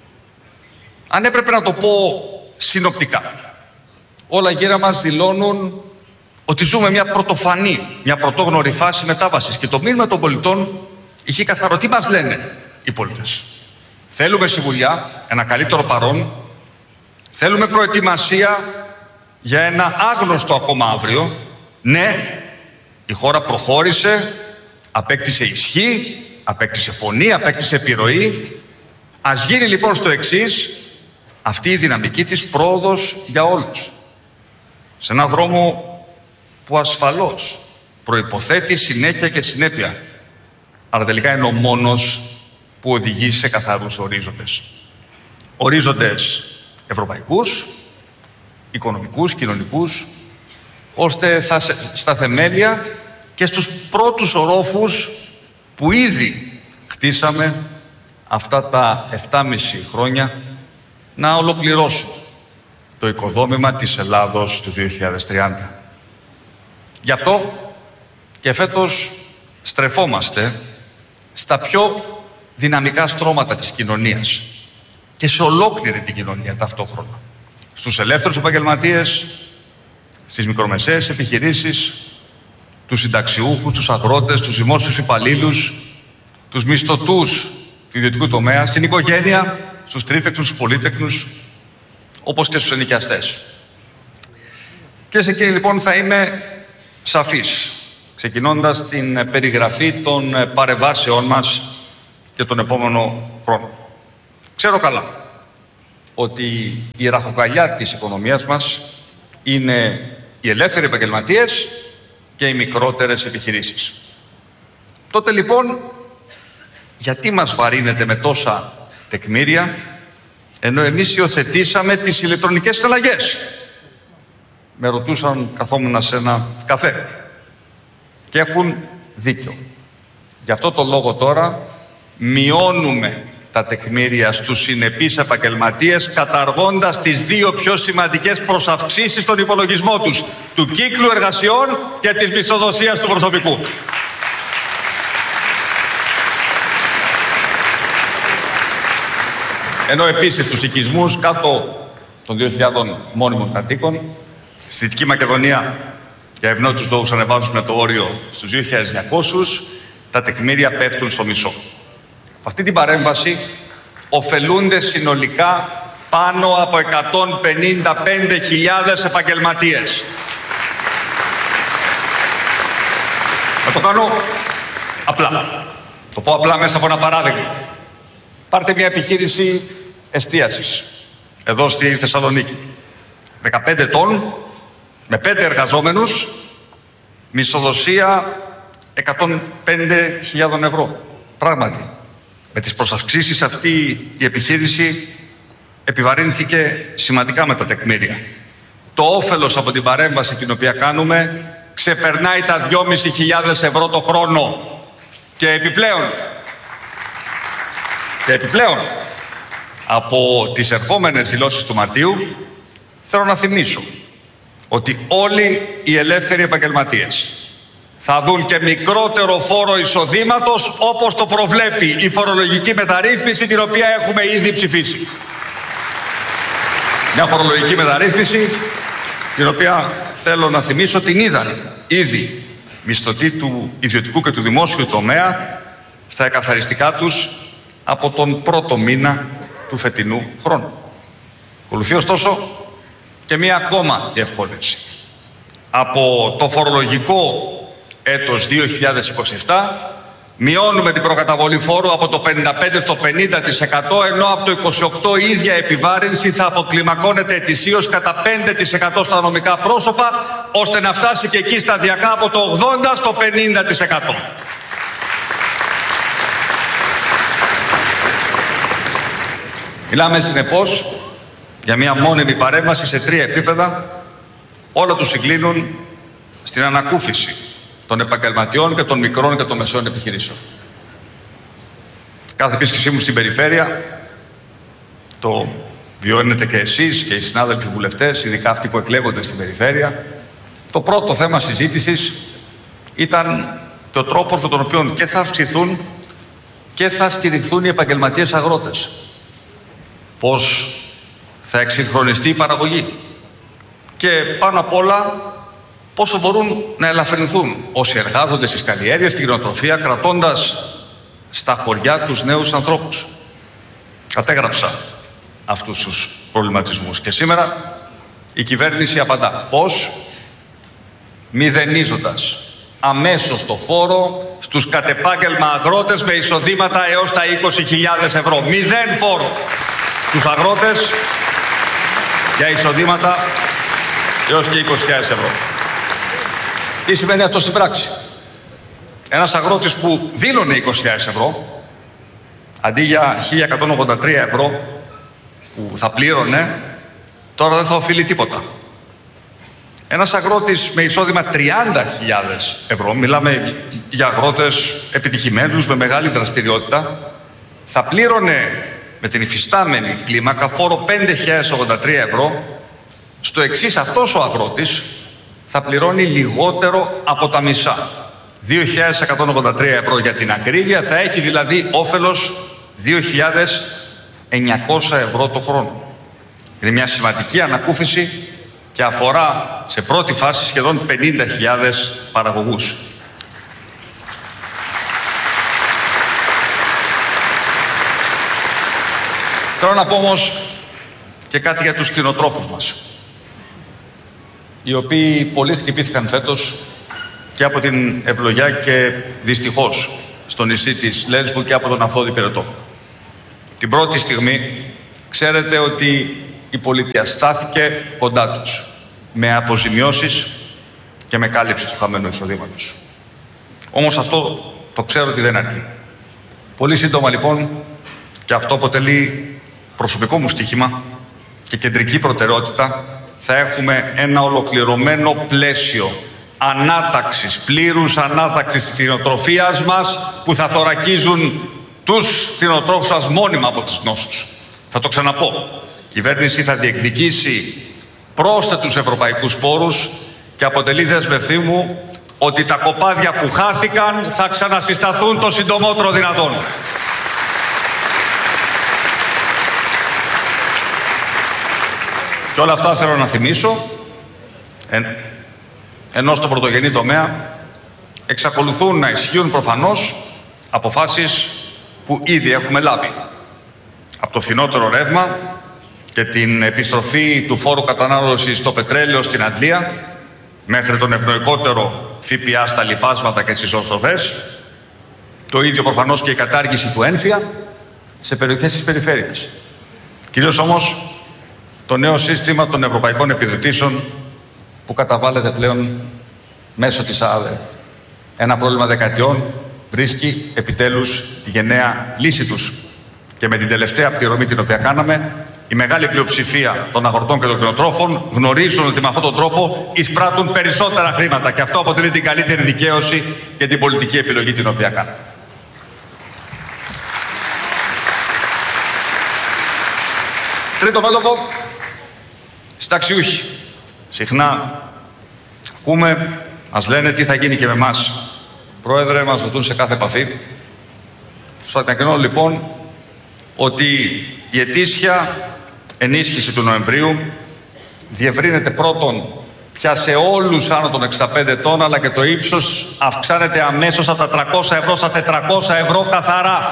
Αν έπρεπε να το πω συνοπτικά, όλα γύρω μας δηλώνουν ότι ζούμε μια πρωτοφανή, μια πρωτόγνωρη φάση μετάβασης και το μήνυμα των πολιτών είχε καθαρό. Τι μας λένε οι πολίτες? Θέλουμε σιγουριά, ένα καλύτερο παρόν, θέλουμε προετοιμασία για ένα άγνωστο ακόμα αύριο. Ναι, η χώρα προχώρησε, απέκτησε ισχύ, απέκτησε φωνή, απέκτησε επιρροή. Ας γίνει λοιπόν στο εξής αυτή η δυναμική της πρόοδος για όλους. Σε έναν δρόμο που ασφαλώς προϋποθέτει συνέχεια και συνέπεια, αλλά τελικά είναι ο μόνος που οδηγεί σε καθαρούς ορίζοντες. Ορίζοντες ευρωπαϊκούς, οικονομικούς, κοινωνικούς, ώστε θα, στα θεμέλια και στους πρώτους ορόφους που ήδη χτίσαμε αυτά τα επτάμιση χρόνια να ολοκληρώσουν το οικοδόμημα της Ελλάδος του δύο χιλιάδες τριάντα. Γι' αυτό και φέτος στρεφόμαστε στα πιο δυναμικά στρώματα της κοινωνίας και σε ολόκληρη την κοινωνία ταυτόχρονα. Στους ελεύθερους επαγγελματίες, στις μικρομεσαίες επιχειρήσεις, τους συνταξιούχους, τους αγρότες, τους δημόσιους υπαλλήλους, τους μισθωτούς του ιδιωτικού τομέα, στην οικογένεια, στους τρίτεκνους, στους πολίτεκνους, όπως και στους ενοικιαστές. Και σε εκείνη λοιπόν θα είμαι σαφής. ξεκινώντας την περιγραφή των παρεμβάσεών μας και τον επόμενο χρόνο. Ξέρω καλά ότι η ραχοκαλιά της οικονομίας μας είναι οι ελεύθεροι επαγγελματίες και οι μικρότερες επιχειρήσεις. Τότε λοιπόν, γιατί μας βαρύνετε με τόσα τεκμήρια, ενώ εμείς υιοθετήσαμε τις ηλεκτρονικές συναλλαγές? Με ρωτούσαν, καθόμουν σε ένα καφέ. Και έχουν δίκιο. Γι' αυτό το λόγο τώρα μειώνουμε τα τεκμήρια στους συνεπείς επαγγελματίες, καταργώντας τις δύο πιο σημαντικές προσαυξήσεις στον υπολογισμό τους, του κύκλου εργασιών και της μισθοδοσίας του προσωπικού. Ενώ επίσης τους οικισμούς κάτω των δύο χιλιάδων μόνιμων κατοίκων, στη Δυτική Μακεδονία για ευνόητους λόγους ανεβάζουμε το όριο στους δύο χιλιάδες εννιακόσιους, τα τεκμήρια πέφτουν στο μισό. Από αυτή την παρέμβαση ωφελούνται συνολικά πάνω από εκατόν πενήντα πέντε χιλιάδες επαγγελματίες. Θα το κάνω απλά. Το πω απλά μέσα από ένα παράδειγμα. Πάρτε μια επιχείρηση εστίασης εδώ στη Θεσσαλονίκη. δεκαπέντε ετών, με πέντε εργαζόμενους, μισθοδοσία εκατόν πέντε χιλιάδες ευρώ. Πράγματι, με τις προσαυξήσεις αυτή η επιχείρηση επιβαρύνθηκε σημαντικά με τα τεκμήρια. Το όφελος από την παρέμβαση την οποία κάνουμε ξεπερνάει τα δυόμισι χιλιάδες ευρώ το χρόνο. Και επιπλέον, και επιπλέον, από τις ερχόμενες δηλώσεις του Μαρτίου, θέλω να θυμίσω ότι όλοι οι ελεύθεροι επαγγελματίες θα δουν και μικρότερο φόρο εισοδήματος, όπως το προβλέπει η φορολογική μεταρρύθμιση την οποία έχουμε ήδη ψηφίσει. Μια φορολογική μεταρρύθμιση την οποία θέλω να θυμίσω την είδαν ήδη μισθωτοί του ιδιωτικού και του δημόσιου τομέα στα εκαθαριστικά τους από τον πρώτο μήνα του φετινού χρόνου. Ακολουθεί ωστόσο και μία ακόμα διευκόλυνση. Από το φορολογικό έτος δύο χιλιάδες είκοσι επτά μειώνουμε την προκαταβολή φόρου από το πενήντα πέντε στο πενήντα τοις εκατό, ενώ από το είκοσι οκτώ η ίδια επιβάρυνση θα αποκλιμακώνεται ετησίως κατά πέντε τοις εκατό στα νομικά πρόσωπα, ώστε να φτάσει και εκεί σταδιακά από το ογδόντα στο πενήντα τοις εκατό. Μιλάμε συνεπώς για μια μόνιμη παρέμβαση σε τρία επίπεδα, όλα τους συγκλίνουν στην ανακούφιση των επαγγελματιών και των μικρών και των μεσαίων επιχειρήσεων. Κάθε επίσκεψή μου στην περιφέρεια, το βιώνετε και εσείς και οι συνάδελφοι βουλευτές, ειδικά αυτοί που εκλέγονται στην περιφέρεια, το πρώτο θέμα συζήτησης ήταν και ο τρόπος με τον οποίο και θα αυξηθούν και θα στηριχθούν οι επαγγελματίες αγρότες. Πώς θα εξυγχρονιστεί η παραγωγή και πάνω απ' όλα πόσο μπορούν να ελαφρυνθούν όσοι εργάζονται στις καλλιέργειες, στην κτηνοτροφία, κρατώντας στα χωριά τους νέους ανθρώπους. Κατέγραψα αυτούς τους προβληματισμούς και σήμερα η κυβέρνηση απαντά. Πώς? Μηδενίζοντας αμέσως το φόρο στους κατεπάγγελμα αγρότες με εισοδήματα έως τα είκοσι χιλιάδες ευρώ. Μηδέν φόρο στους αγρότες για εισοδήματα έως και είκοσι χιλιάδες ευρώ. Τι σημαίνει αυτό στην πράξη? Ένας αγρότης που δήλωνε είκοσι χιλιάδες ευρώ, αντί για χίλια εκατόν ογδόντα τρία ευρώ που θα πλήρωνε, τώρα δεν θα οφείλει τίποτα. Ένας αγρότης με εισόδημα τριάντα χιλιάδες ευρώ, μιλάμε για αγρότες επιτυχημένους με μεγάλη δραστηριότητα, θα πλήρωνε με την υφιστάμενη κλίμακα φόρο πέντε χιλιάδες ογδόντα τρία ευρώ. Στο εξής, αυτός ο αγρότης θα πληρώνει λιγότερο από τα μισά. δύο χιλιάδες εκατόν ογδόντα τρία ευρώ για την ακρίβεια, θα έχει δηλαδή όφελος δύο χιλιάδες εννιακόσια ευρώ το χρόνο. Είναι μια σημαντική ανακούφιση και αφορά σε πρώτη φάση σχεδόν πενήντα χιλιάδες παραγωγούς. Θέλω να πω όμως και κάτι για τους κτηνοτρόφους μας, οι οποίοι πολύ χτυπήθηκαν φέτος και από την ευλογιά και δυστυχώς στο νησί της Λέσβου και από τον Αθώδη Πυρετό. Την πρώτη στιγμή ξέρετε ότι η πολιτεία στάθηκε κοντά τους με αποζημιώσεις και με κάλυψη του χαμένου εισοδήματος. Όμως αυτό το ξέρω ότι δεν αρκεί. Πολύ σύντομα λοιπόν, και αυτό αποτελεί προσωπικό μου στοίχημα και κεντρική προτεραιότητα, θα έχουμε ένα ολοκληρωμένο πλαίσιο ανάταξης, πλήρους ανάταξης της κτηνοτροφίας μας, που θα θωρακίζουν τους κτηνοτρόφους μας μόνιμα από τις νόσους. Θα το ξαναπώ. Η κυβέρνηση θα διεκδικήσει πρόσθετους ευρωπαϊκούς πόρους και αποτελεί δέσμευσή μου ότι τα κοπάδια που χάθηκαν θα ξανασυσταθούν το συντομότερο δυνατόν. Και όλα αυτά θέλω να θυμίσω, εν, ενώ στο πρωτογενή τομέα εξακολουθούν να ισχύουν προφανώς αποφάσεις που ήδη έχουμε λάβει. Από το φθηνότερο ρεύμα και την επιστροφή του φόρου κατανάλωσης στο πετρέλαιο στην Αντλία, μέχρι τον ευνοϊκότερο ΦΠΑ στα λιπάσματα και στις ορθοδές, το ίδιο προφανώς και η κατάργηση του ένφια σε περιοχές της περιφέρειας. Κυρίως όμως το νέο σύστημα των ευρωπαϊκών επιδοτήσεων που καταβάλλεται πλέον μέσω της ΑΔΕ. Ένα πρόβλημα δεκαετιών βρίσκει επιτέλους τη γενναία λύση τους. Και με την τελευταία πληρωμή την οποία κάναμε, η μεγάλη πλειοψηφία των αγροτών και των κτηνοτρόφων γνωρίζουν ότι με αυτόν τον τρόπο εισπράττουν περισσότερα χρήματα, και αυτό αποτελεί την καλύτερη δικαίωση και την πολιτική επιλογή την οποία κάναμε. Τρίτο μέτωπο, συνταξιούχοι. Συχνά ακούμε, μας λένε τι θα γίνει και με εμάς. Πρόεδρε, μας ρωτούν σε κάθε επαφή. Σας ανακοινώνω λοιπόν ότι η ετήσια ενίσχυση του Νοεμβρίου διευρύνεται πρώτον πια σε όλους άνω των εξήντα πέντε ετών, αλλά και το ύψος αυξάνεται αμέσως από τα τριακόσια ευρώ στα τετρακόσια ευρώ καθαρά.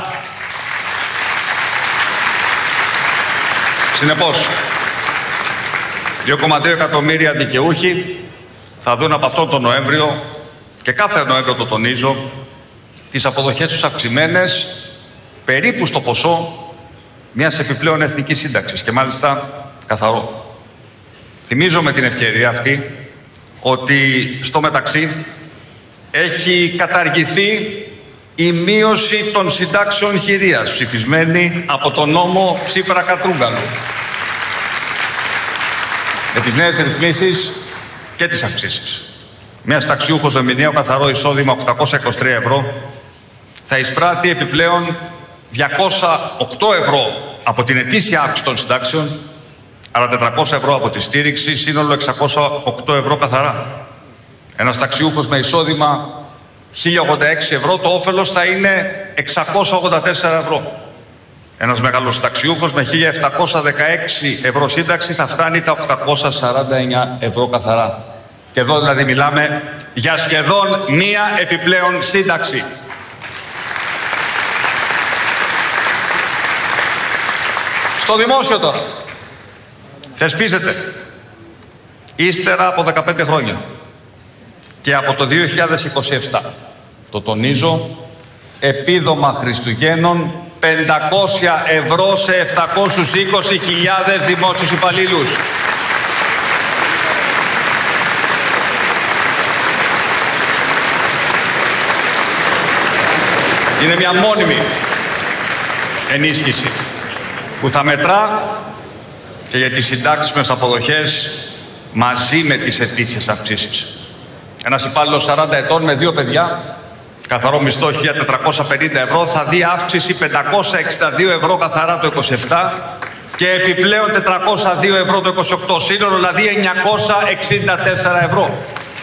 Συνεπώς, δύο κόμμα δύο εκατομμύρια δικαιούχοι θα δουν από αυτόν τον Νοέμβριο, και κάθε Νοέμβριο το τονίζω, τις αποδοχές τους αυξημένες περίπου στο ποσό μιας επιπλέον εθνικής σύνταξης, και μάλιστα καθαρό. Θυμίζω με την ευκαιρία αυτή ότι στο μεταξύ έχει καταργηθεί η μείωση των συντάξεων χειρίας, ψηφισμένη από τον νόμο Τσίπρα-Κατρούγκαλου. Με τις νέες ρυθμίσεις και τις αυξήσεις. Μια συνταξιούχος με μηνιαίο καθαρό εισόδημα οκτακόσια είκοσι τρία ευρώ θα εισπράττει επιπλέον διακόσια οκτώ ευρώ από την ετήσια αύξηση των συντάξεων, αλλά τετρακόσια ευρώ από τη στήριξη, σύνολο εξακόσια οκτώ ευρώ καθαρά. Ένας συνταξιούχος με εισόδημα χίλια ογδόντα έξι ευρώ, το όφελος θα είναι εξακόσια ογδόντα τέσσερα ευρώ. Ένας μεγάλος συνταξιούχος με χίλια επτακόσια δεκαέξι ευρώ σύνταξη θα φτάνει τα οκτακόσια σαράντα εννέα ευρώ καθαρά. Και εδώ δηλαδή μιλάμε για σχεδόν μία επιπλέον σύνταξη. Στο δημόσιο τώρα. Θεσπίζεται ύστερα από δεκαπέντε χρόνια και από το δύο χιλιάδες είκοσι επτά, το τονίζω, επίδομα Χριστουγέννων πεντακόσια ευρώ σε επτακόσιες είκοσι χιλιάδες δημόσιους υπαλλήλους. Είναι μια μόνιμη ενίσχυση που θα μετρά και για τις συντάξιμες αποδοχές μαζί με τις ετήσιες αυξήσεις. Ένας υπάλληλος σαράντα ετών με δύο παιδιά, καθαρό μισθό χίλια τετρακόσια πενήντα ευρώ, θα δει αύξηση πεντακόσια εξήντα δύο ευρώ καθαρά το είκοσι επτά και επιπλέον τετρακόσια δύο ευρώ το είκοσι οκτώ, σύνολο δηλαδή εννιακόσια εξήντα τέσσερα ευρώ.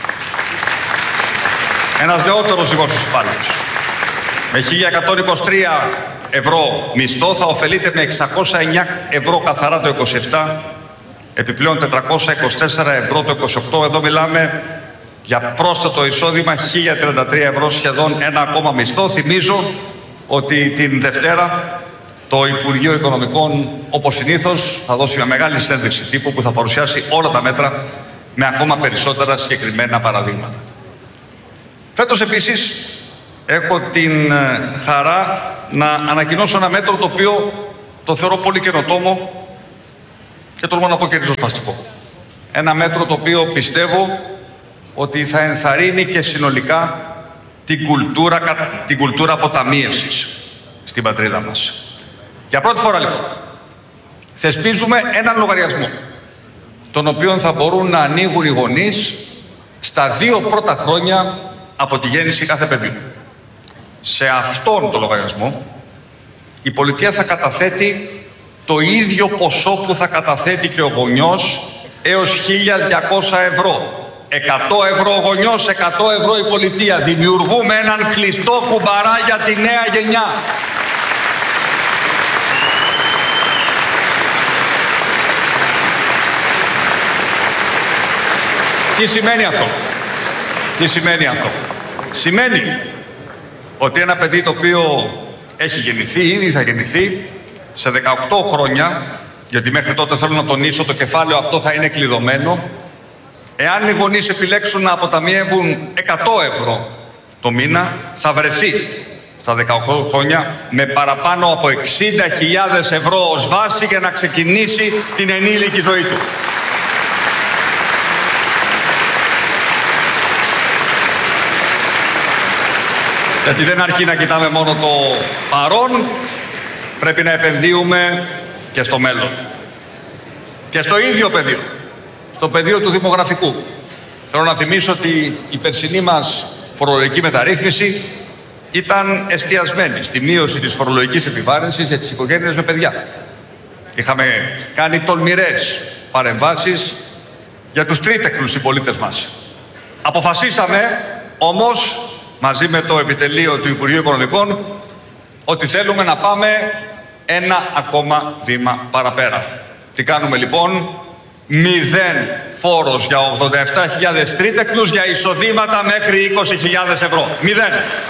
Ένας νεότερος δημόσιος υπάλληλος με χίλια εκατόν είκοσι τρία ευρώ μισθό θα ωφελείται με εξακόσια εννέα ευρώ καθαρά το είκοσι επτά, επιπλέον τετρακόσια είκοσι τέσσερα ευρώ το είκοσι οκτώ. Εδώ μιλάμε για πρόσθετο εισόδημα χίλια τριάντα τρία ευρώ, σχεδόν ένα ακόμα μισθό. Θυμίζω ότι την Δευτέρα το Υπουργείο Οικονομικών, όπως συνήθως, θα δώσει μια μεγάλη συνέντευξη τύπου που θα παρουσιάσει όλα τα μέτρα με ακόμα περισσότερα συγκεκριμένα παραδείγματα. Φέτος επίσης έχω την χαρά να ανακοινώσω ένα μέτρο το οποίο το θεωρώ πολύ καινοτόμο και τολμώ να πω και ριζοσπαστικό. Ένα μέτρο το οποίο πιστεύω ότι θα ενθαρρύνει και συνολικά την κουλτούρα, την κουλτούρα αποταμίευσης στην πατρίδα μας. Για πρώτη φορά λοιπόν θεσπίζουμε έναν λογαριασμό τον οποίο θα μπορούν να ανοίγουν οι γονείς στα δύο πρώτα χρόνια από τη γέννηση κάθε παιδιού. Σε αυτόν τον λογαριασμό η πολιτεία θα καταθέτει το ίδιο ποσό που θα καταθέτει και ο γονιός έως χίλια διακόσια ευρώ. εκατό ευρώ ο γονιός, εκατό ευρώ η πολιτεία. Δημιουργούμε έναν κλειστό κουμπαρά για τη νέα γενιά. Τι σημαίνει αυτό? Τι σημαίνει αυτό? Σημαίνει ότι ένα παιδί το οποίο έχει γεννηθεί, ήδη θα γεννηθεί, σε δεκαοκτώ χρόνια, γιατί μέχρι τότε θέλω να τονίσω το κεφάλαιο αυτό θα είναι κλειδωμένο, εάν οι γονείς επιλέξουν να αποταμιεύουν εκατό ευρώ το μήνα, θα βρεθεί στα δεκαοκτώ χρόνια με παραπάνω από εξήντα χιλιάδες ευρώ ως βάση για να ξεκινήσει την ενήλικη ζωή του. Γιατί δεν αρκεί να κοιτάμε μόνο το παρόν, πρέπει να επενδύουμε και στο μέλλον. Και στο ίδιο πεδίο, στο πεδίο του δημογραφικού. Θέλω να θυμίσω ότι η περσινή μας φορολογική μεταρρύθμιση ήταν εστιασμένη στη μείωση της φορολογικής επιβάρυνσης για τις οικογένειες με παιδιά. Είχαμε κάνει τολμηρές παρεμβάσεις για τους τρίτεχνους συμπολίτες μας. Αποφασίσαμε όμως, μαζί με το επιτελείο του Υπουργείου Οικονομικών, ότι θέλουμε να πάμε ένα ακόμα βήμα παραπέρα. Τι κάνουμε λοιπόν? Μηδέν φόρος για ογδόντα επτά χιλιάδες τρίτεχνους για εισοδήματα μέχρι είκοσι χιλιάδες ευρώ. Μηδέν.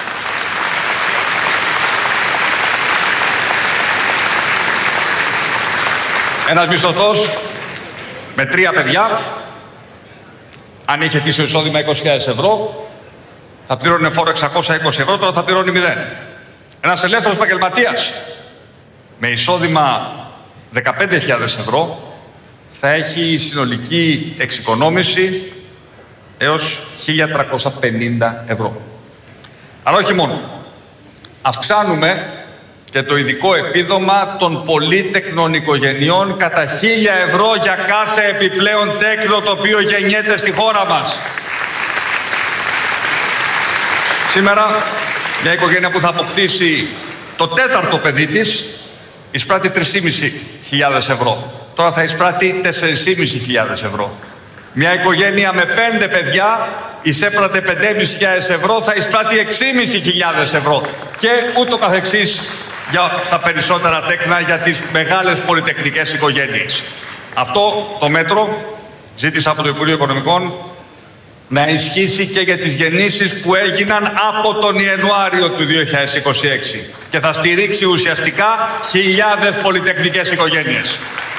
Ένας μισθωτός με τρία παιδιά, αν είχε ετήσιο εισόδημα είκοσι χιλιάδες ευρώ, θα πλήρωνε φόρο εξακόσια είκοσι ευρώ, τώρα θα πληρώνει μηδέν. Ένας ελεύθερος επαγγελματίας με εισόδημα δεκαπέντε χιλιάδες ευρώ θα έχει συνολική εξοικονόμηση έως χίλια τριακόσια πενήντα ευρώ. Αλλά όχι μόνο. Αυξάνουμε και το ειδικό επίδομα των πολύτεκνων οικογενειών κατά χίλια ευρώ για κάθε επιπλέον τέκνο το οποίο γεννιέται στη χώρα μας. Σήμερα, μια οικογένεια που θα αποκτήσει το τέταρτο παιδί της εισπράττει τρεις χιλιάδες πεντακόσια ευρώ. Τώρα θα εισπράττει τέσσερις χιλιάδες πεντακόσια ευρώ. Μια οικογένεια με πέντε παιδιά εισέπρατε πέντε χιλιάδες πεντακόσια ευρώ, θα εισπράττει έξι χιλιάδες πεντακόσια ευρώ. Και ούτω καθεξής για τα περισσότερα τέκνα για τις μεγάλες πολυτεχνικές οικογένειες. Αυτό το μέτρο ζήτησα από το Υπουργείο Οικονομικών να ισχύσει και για τις γεννήσεις που έγιναν από τον Ιανουάριο του δύο χιλιάδες είκοσι έξι και θα στηρίξει ουσιαστικά χιλιάδες πολυτεχνικές οικογένειες.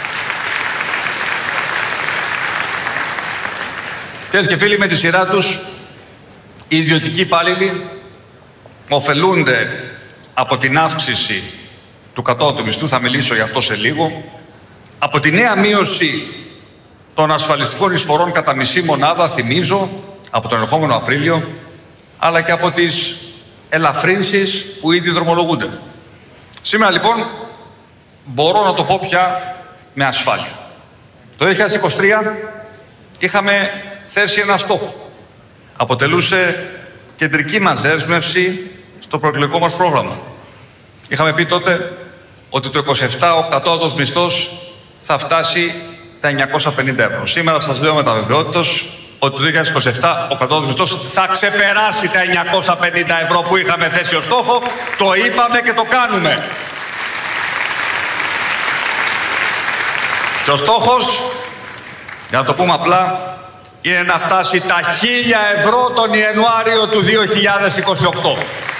Κυρίες και φίλοι, με τη σειρά τους, οι ιδιωτικοί υπάλληλοι ωφελούνται από την αύξηση του κατώτατου μισθού, θα μιλήσω γι' αυτό σε λίγο, από τη νέα μείωση των ασφαλιστικών εισφορών κατά μισή μονάδα, θυμίζω, από τον ερχόμενο Απρίλιο, αλλά και από τις ελαφρύνσεις που ήδη δρομολογούνται. Σήμερα λοιπόν μπορώ να το πω πια με ασφάλεια. Το δύο χιλιάδες είκοσι τρία είχαμε θέσει ένα στόχο. Αποτελούσε κεντρική μας δέσμευση στο προεκλογικό μας πρόγραμμα. Είχαμε πει τότε ότι το είκοσι επτά ο κατώτατος μισθός θα φτάσει τα εννιακόσια πενήντα ευρώ. Σήμερα σας λέω με τα βεβαιότητος ότι το δύο χιλιάδες είκοσι επτά ο κατώτατος μισθός θα ξεπεράσει τα εννιακόσια πενήντα ευρώ που είχαμε θέσει ως στόχο. Το είπαμε και το κάνουμε. Και ο στόχος, για να το πούμε απλά, είναι να φτάσει τα χίλια ευρώ τον Ιανουάριο του δύο χιλιάδες είκοσι οκτώ.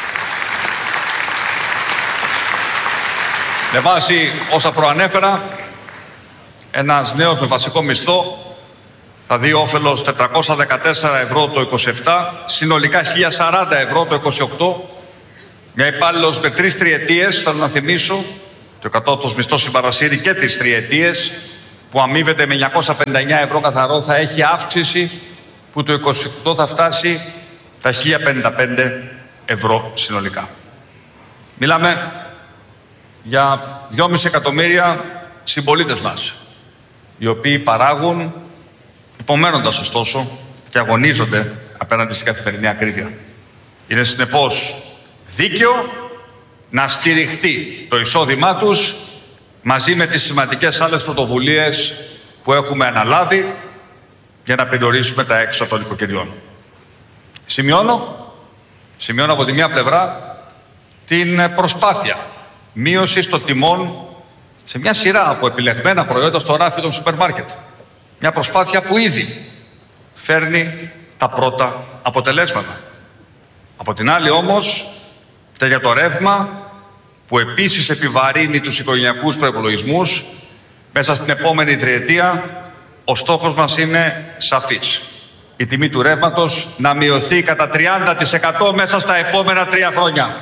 Με βάση όσα προανέφερα, ένας νέος με βασικό μισθό θα δει όφελος τετρακόσια δεκατέσσερα ευρώ το είκοσι επτά, συνολικά χίλια σαράντα ευρώ το είκοσι οκτώ. Μια υπάλληλος με τρεις τριετίες, θέλω να θυμίσω, το κατώτατος μισθός συμπαρασύρει και τις τριετίες, που αμείβεται με εννιακόσια πενήντα εννέα ευρώ καθαρό, θα έχει αύξηση που το είκοσι οκτώ θα φτάσει τα χίλια πενήντα πέντε ευρώ συνολικά. Μιλάμε για δυόμισι εκατομμύρια συμπολίτες μας, οι οποίοι παράγουν, υπομένοντας ωστόσο και αγωνίζονται απέναντι στην καθημερινή ακρίβεια. Είναι συνεπώς δίκαιο να στηριχτεί το εισόδημά τους μαζί με τις σημαντικές άλλες πρωτοβουλίες που έχουμε αναλάβει για να περιορίσουμε τα έξοδα των οικοκυριών. Σημειώνω, σημειώνω από τη μία πλευρά την προσπάθεια μείωσης των τιμών σε μια σειρά από επιλεγμένα προϊόντα στο ράφι των σούπερ μάρκετ. Μια προσπάθεια που ήδη φέρνει τα πρώτα αποτελέσματα. Από την άλλη όμως, και για το ρεύμα, που επίσης επιβαρύνει τους οικογενειακούς προϋπολογισμούς, μέσα στην επόμενη τριετία ο στόχος μας είναι σαφής. Η τιμή του ρεύματος να μειωθεί κατά τριάντα τοις εκατό μέσα στα επόμενα τρία χρόνια.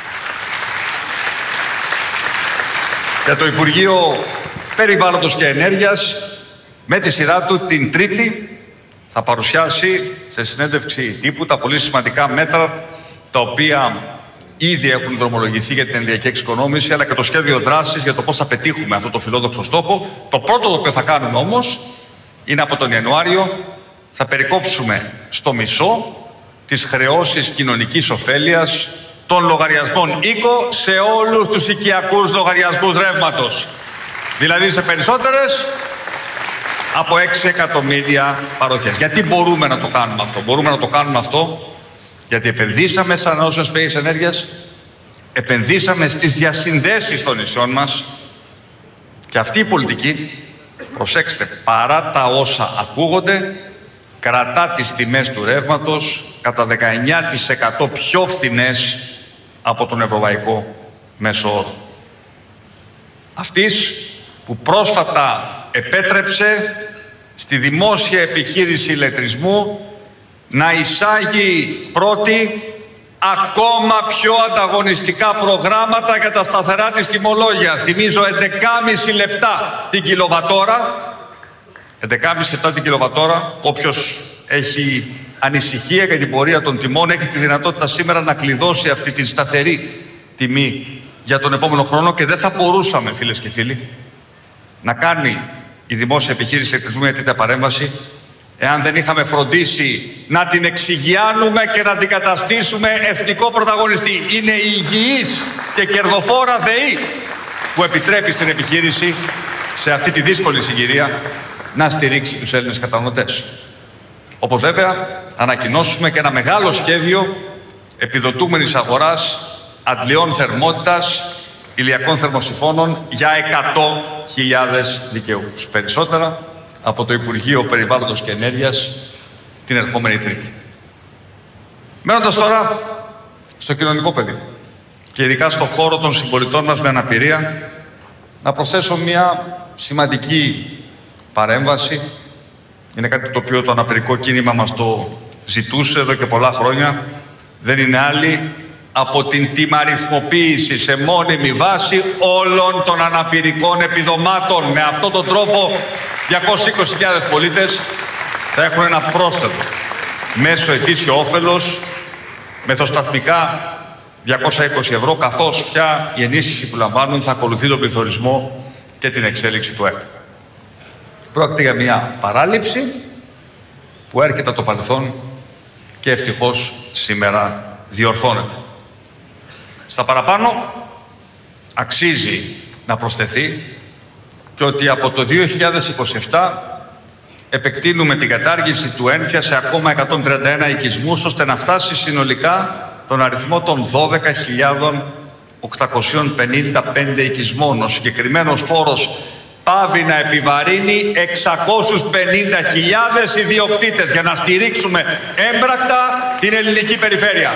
Για το Υπουργείο Περιβάλλοντος και Ενέργειας, με τη σειρά του την Τρίτη θα παρουσιάσει σε συνέντευξη τύπου τα πολύ σημαντικά μέτρα τα οποία ήδη έχουν δρομολογηθεί για την ενεργειακή εξοικονόμηση, αλλά και το σχέδιο δράσης για το πώς θα πετύχουμε αυτό το φιλόδοξο στόχο. Το πρώτο το οποίο θα κάνουμε όμως είναι από τον Ιανουάριο θα περικόψουμε στο μισό τις χρεώσεις κοινωνικής ωφέλειας των λογαριασμών οίκο σε όλους τους οικιακούς λογαριασμούς ρεύματος. Δηλαδή σε περισσότερες από έξι εκατομμύρια παροχές. Γιατί μπορούμε να το κάνουμε αυτό? Μπορούμε να το κάνουμε αυτό γιατί επενδύσαμε σαν ανανεώσιμες πηγές ενέργειας, επενδύσαμε στις διασυνδέσεις των νησιών μας και αυτή η πολιτική, προσέξτε, παρά τα όσα ακούγονται, κρατά τις τιμές του ρεύματος κατά δεκαεννέα τοις εκατό πιο φθηνές από τον ευρωπαϊκό μέσο όρο. Αυτής που πρόσφατα επέτρεψε στη δημόσια επιχείρηση ηλεκτρισμού να εισάγει πρώτη ακόμα πιο ανταγωνιστικά προγράμματα για τα σταθερά της τιμολόγια. Θυμίζω έντεκα κόμμα πέντε λεπτά την κιλοβατόρα. έντεκα κόμμα πέντε λεπτά την κιλοβατόρα. Όποιος έχει ανησυχία για την πορεία των τιμών έχει τη δυνατότητα σήμερα να κλειδώσει αυτή τη σταθερή τιμή για τον επόμενο χρόνο και δεν θα μπορούσαμε, φίλες και φίλοι, να κάνει η δημόσια επιχείρηση ηλεκτρισμού μια τέτοια παρέμβαση εάν δεν είχαμε φροντίσει να την εξηγιάνουμε και να την καταστήσουμε εθνικό πρωταγωνιστή. Είναι η υγιής και κερδοφόρα ΔΕΗ που επιτρέπει στην επιχείρηση σε αυτή τη δύσκολη συγκυρία να στηρίξει τους Έλληνες καταναλωτές. Όπως βέβαια ανακοινώσουμε και ένα μεγάλο σχέδιο επιδοτούμενης αγοράς αντλιών θερμότητας ηλιακών θερμοσυφώνων για εκατό χιλιάδες δικαιούχους. Περισσότερα από το Υπουργείο Περιβάλλοντος και Ενέργειας την ερχόμενη Τρίτη. Μένοντας τώρα στο κοινωνικό πεδίο και ειδικά στον χώρο των συμπολιτών μας με αναπηρία, να προσθέσω μια σημαντική παρέμβαση. Είναι κάτι το οποίο το αναπηρικό κίνημα μας το ζητούσε εδώ και πολλά χρόνια. Δεν είναι άλλη από την τιμαριθμοποίηση σε μόνιμη βάση όλων των αναπηρικών επιδομάτων. Με αυτόν τον τρόπο διακόσιες είκοσι χιλιάδες πολίτες θα έχουν ένα πρόσθετο μέσο ετήσιο όφελος μεθοσταθμικά διακόσια είκοσι ευρώ, καθώς πια η ενίσχυση που λαμβάνουν θα ακολουθεί τον πληθωρισμό και την εξέλιξη του ΕΠ. Πρόκειται για μια παράληψη που έρχεται από το παρελθόν και ευτυχώς σήμερα διορθώνεται. Στα παραπάνω αξίζει να προσθεθεί και ότι από το δύο χιλιάδες είκοσι επτά επεκτείνουμε την κατάργηση του ένφια σε ακόμα εκατόν τριάντα ένα οικισμούς ώστε να φτάσει συνολικά τον αριθμό των δώδεκα χιλιάδες οκτακόσιους πενήντα πέντε οικισμών. Ο συγκεκριμένος φόρος πάβει να επιβαρύνει εξακόσιους πενήντα χιλιάδες ιδιοκτήτες για να στηρίξουμε έμπρακτα την ελληνική περιφέρεια.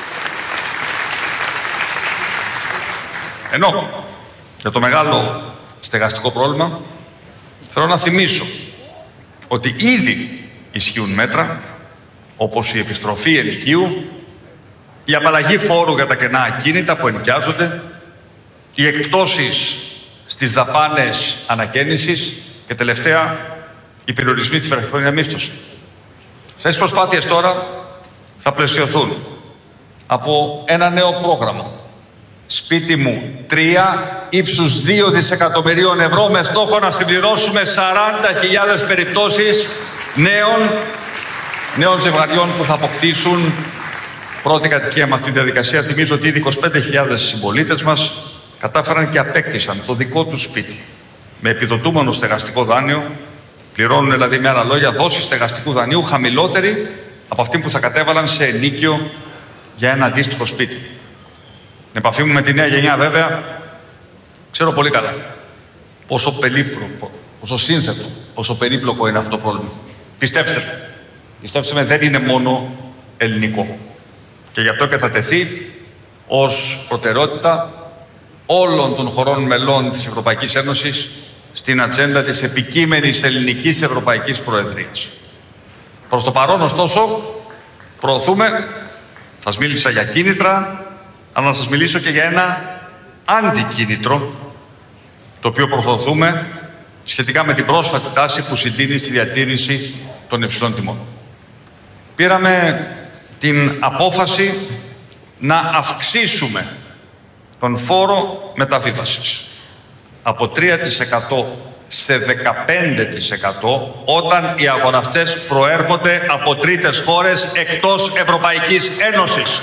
Ενώ για το μεγάλο στεγαστικό πρόβλημα θέλω να θυμίσω ότι ήδη ισχύουν μέτρα όπως η επιστροφή ενοικίου, η απαλλαγή φόρου για τα κενά ακίνητα που ενοικιάζονται, οι εκπτώσεις στις δαπάνες ανακαίνησης και τελευταία οι περιορισμοί στη βραχυχρόνια μίσθωση. Αυτές οι προσπάθειες τώρα θα πλαισιωθούν από ένα νέο πρόγραμμα. Σπίτι μου τρία ύψους δύο δισεκατομμυρίων ευρώ με στόχο να συμπληρώσουμε σαράντα χιλιάδες περιπτώσεις νέων, νέων ζευγαριών που θα αποκτήσουν πρώτη κατοικία με αυτή τη διαδικασία. Θυμίζω ότι ήδη είκοσι πέντε χιλιάδες συμπολίτες μας κατάφεραν και απέκτησαν το δικό τους σπίτι. Με επιδοτούμενο στεγαστικό δάνειο, πληρώνουν δηλαδή με άλλα λόγια δόση στεγαστικού δανείου χαμηλότερη από αυτή που θα κατέβαλαν σε ενίκιο για ένα αντίστοιχο σπίτι. Με επαφή μου με τη νέα γενιά βέβαια, ξέρω πολύ καλά πόσο περίπλοκο, πόσο σύνθετο, πόσο περίπλοκο είναι αυτό το πρόβλημα. Πιστέψτε, πιστέψτε με, δεν είναι μόνο ελληνικό. Και γι' αυτό και θα τεθεί ως προτεραιότητα όλων των χωρών μελών της Ευρωπαϊκής Ένωσης στην ατζέντα της επικείμενης ελληνικής Ευρωπαϊκής Προεδρίας. Προς το παρόν, ωστόσο, προωθούμε, θα σας μίλησα για κίνητρα, αλλά να σας μιλήσω και για ένα αντικίνητρο, το οποίο προωθούμε σχετικά με την πρόσφατη τάση που συντείνει στη διατήρηση των υψηλών τιμών. Πήραμε την απόφαση να αυξήσουμε τον φόρο μεταβίβασης από τρία τοις εκατό σε δεκαπέντε τοις εκατό όταν οι αγοραστές προέρχονται από τρίτες χώρες εκτός Ευρωπαϊκής Ένωσης.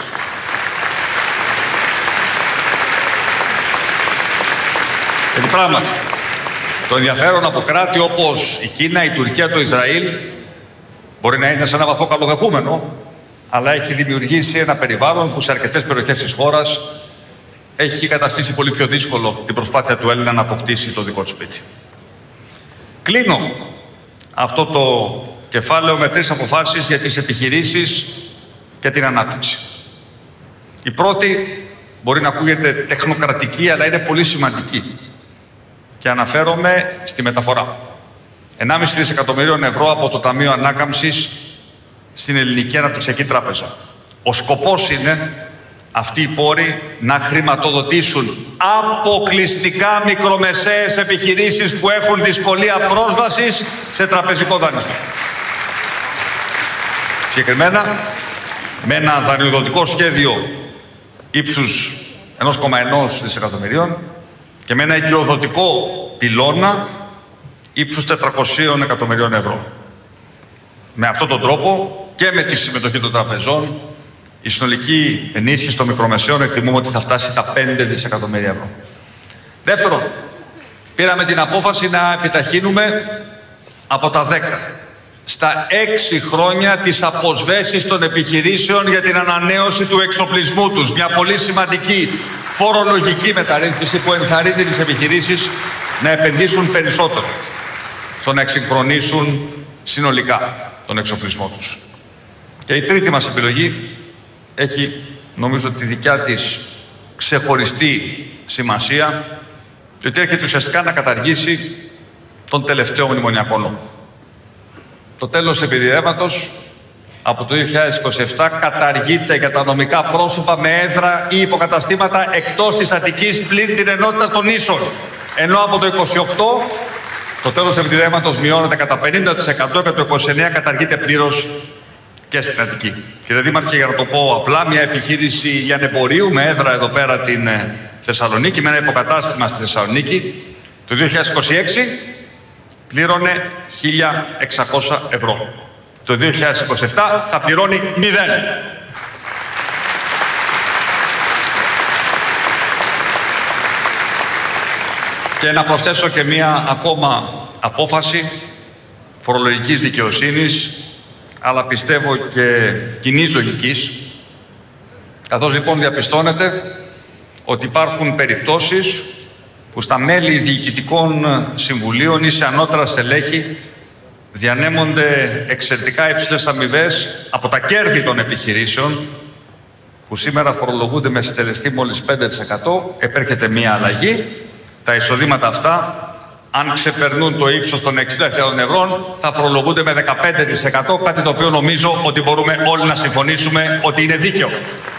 Γιατί πράγματι, το ενδιαφέρον από κράτη όπως η Κίνα, η Τουρκία, το Ισραήλ μπορεί να είναι σε ένα βαθμό καλοδεχούμενο, αλλά έχει δημιουργήσει ένα περιβάλλον που σε αρκετές περιοχές της χώρας έχει καταστήσει πολύ πιο δύσκολο την προσπάθεια του Έλληνα να αποκτήσει το δικό του σπίτι. Κλείνω αυτό το κεφάλαιο με τρεις αποφάσεις για τις επιχειρήσεις και την ανάπτυξη. Η πρώτη μπορεί να ακούγεται τεχνοκρατική, αλλά είναι πολύ σημαντική. Και αναφέρομαι στη μεταφορά. ενάμιση δισεκατομμυρίων ευρώ από το Ταμείο Ανάκαμψης στην Ελληνική Αναπτυξιακή Τράπεζα. Ο σκοπός είναι αυτοί οι πόροι να χρηματοδοτήσουν αποκλειστικά μικρομεσαίες επιχειρήσεις που έχουν δυσκολία πρόσβασης σε τραπεζικό δανεισμό. Συγκεκριμένα, με ένα δανειοδοτικό σχέδιο ύψους ένα κόμμα ένα δισεκατομμυρίων και με ένα εγκυοδοτικό πυλώνα ύψους τετρακόσια εκατομμυρίων ευρώ. Με αυτόν τον τρόπο και με τη συμμετοχή των τραπεζών, η συνολική ενίσχυση των μικρομεσαίων εκτιμούμε ότι θα φτάσει τα πέντε δισεκατομμύρια ευρώ. Δεύτερον, πήραμε την απόφαση να επιταχύνουμε από τα δέκα στα έξι χρόνια τις αποσβέσεις των επιχειρήσεων για την ανανέωση του εξοπλισμού τους. Μια πολύ σημαντική φορολογική μεταρρύθμιση που ενθαρρύνει τις επιχειρήσεις να επενδύσουν περισσότερο στο να εξυγχρονίσουν συνολικά τον εξοπλισμό τους. Και η τρίτη μας επιλογή έχει, νομίζω, τη δικιά της ξεχωριστή σημασία, διότι έρχεται ουσιαστικά να καταργήσει τον τελευταίο μνημονιακό νόμο. Το τέλος επιδηρέματος από το δύο χιλιάδες είκοσι επτά καταργείται για τα νομικά πρόσωπα με έδρα ή υποκαταστήματα εκτός της Αττικής πλην την ενότητα των ίσων. Ενώ από το είκοσι οκτώ το τέλος επιδηρέματος μειώνεται κατά πενήντα τοις εκατό και το είκοσι εννέα καταργείται πλήρως και στην Αττική. Κύριε Δήμαρχε, για να το πω απλά, μια επιχείρηση λιανεμπορίου με έδρα εδώ πέρα την Θεσσαλονίκη, με ένα υποκατάστημα στη Θεσσαλονίκη, το δύο χιλιάδες είκοσι έξι πλήρωνε χίλια εξακόσια ευρώ. Το δύο χιλιάδες είκοσι επτά θα πληρώνει μηδέν. Και να προσθέσω και μία ακόμα απόφαση φορολογικής δικαιοσύνης, αλλά πιστεύω και κοινής λογικής, καθώς λοιπόν διαπιστώνεται ότι υπάρχουν περιπτώσεις που στα μέλη διοικητικών συμβουλίων ή σε ανώτερα στελέχη διανέμονται εξαιρετικά υψηλές αμοιβές από τα κέρδη των επιχειρήσεων, που σήμερα φορολογούνται με συντελεστή μόλις πέντε τοις εκατό. Επέρχεται μία αλλαγή. Τα εισοδήματα αυτά αν ξεπερνούν το ύψος των εξήντα χιλιάδων ευρώ, θα φορολογούνται με δεκαπέντε τοις εκατό, κάτι το οποίο νομίζω ότι μπορούμε όλοι να συμφωνήσουμε ότι είναι δίκαιο.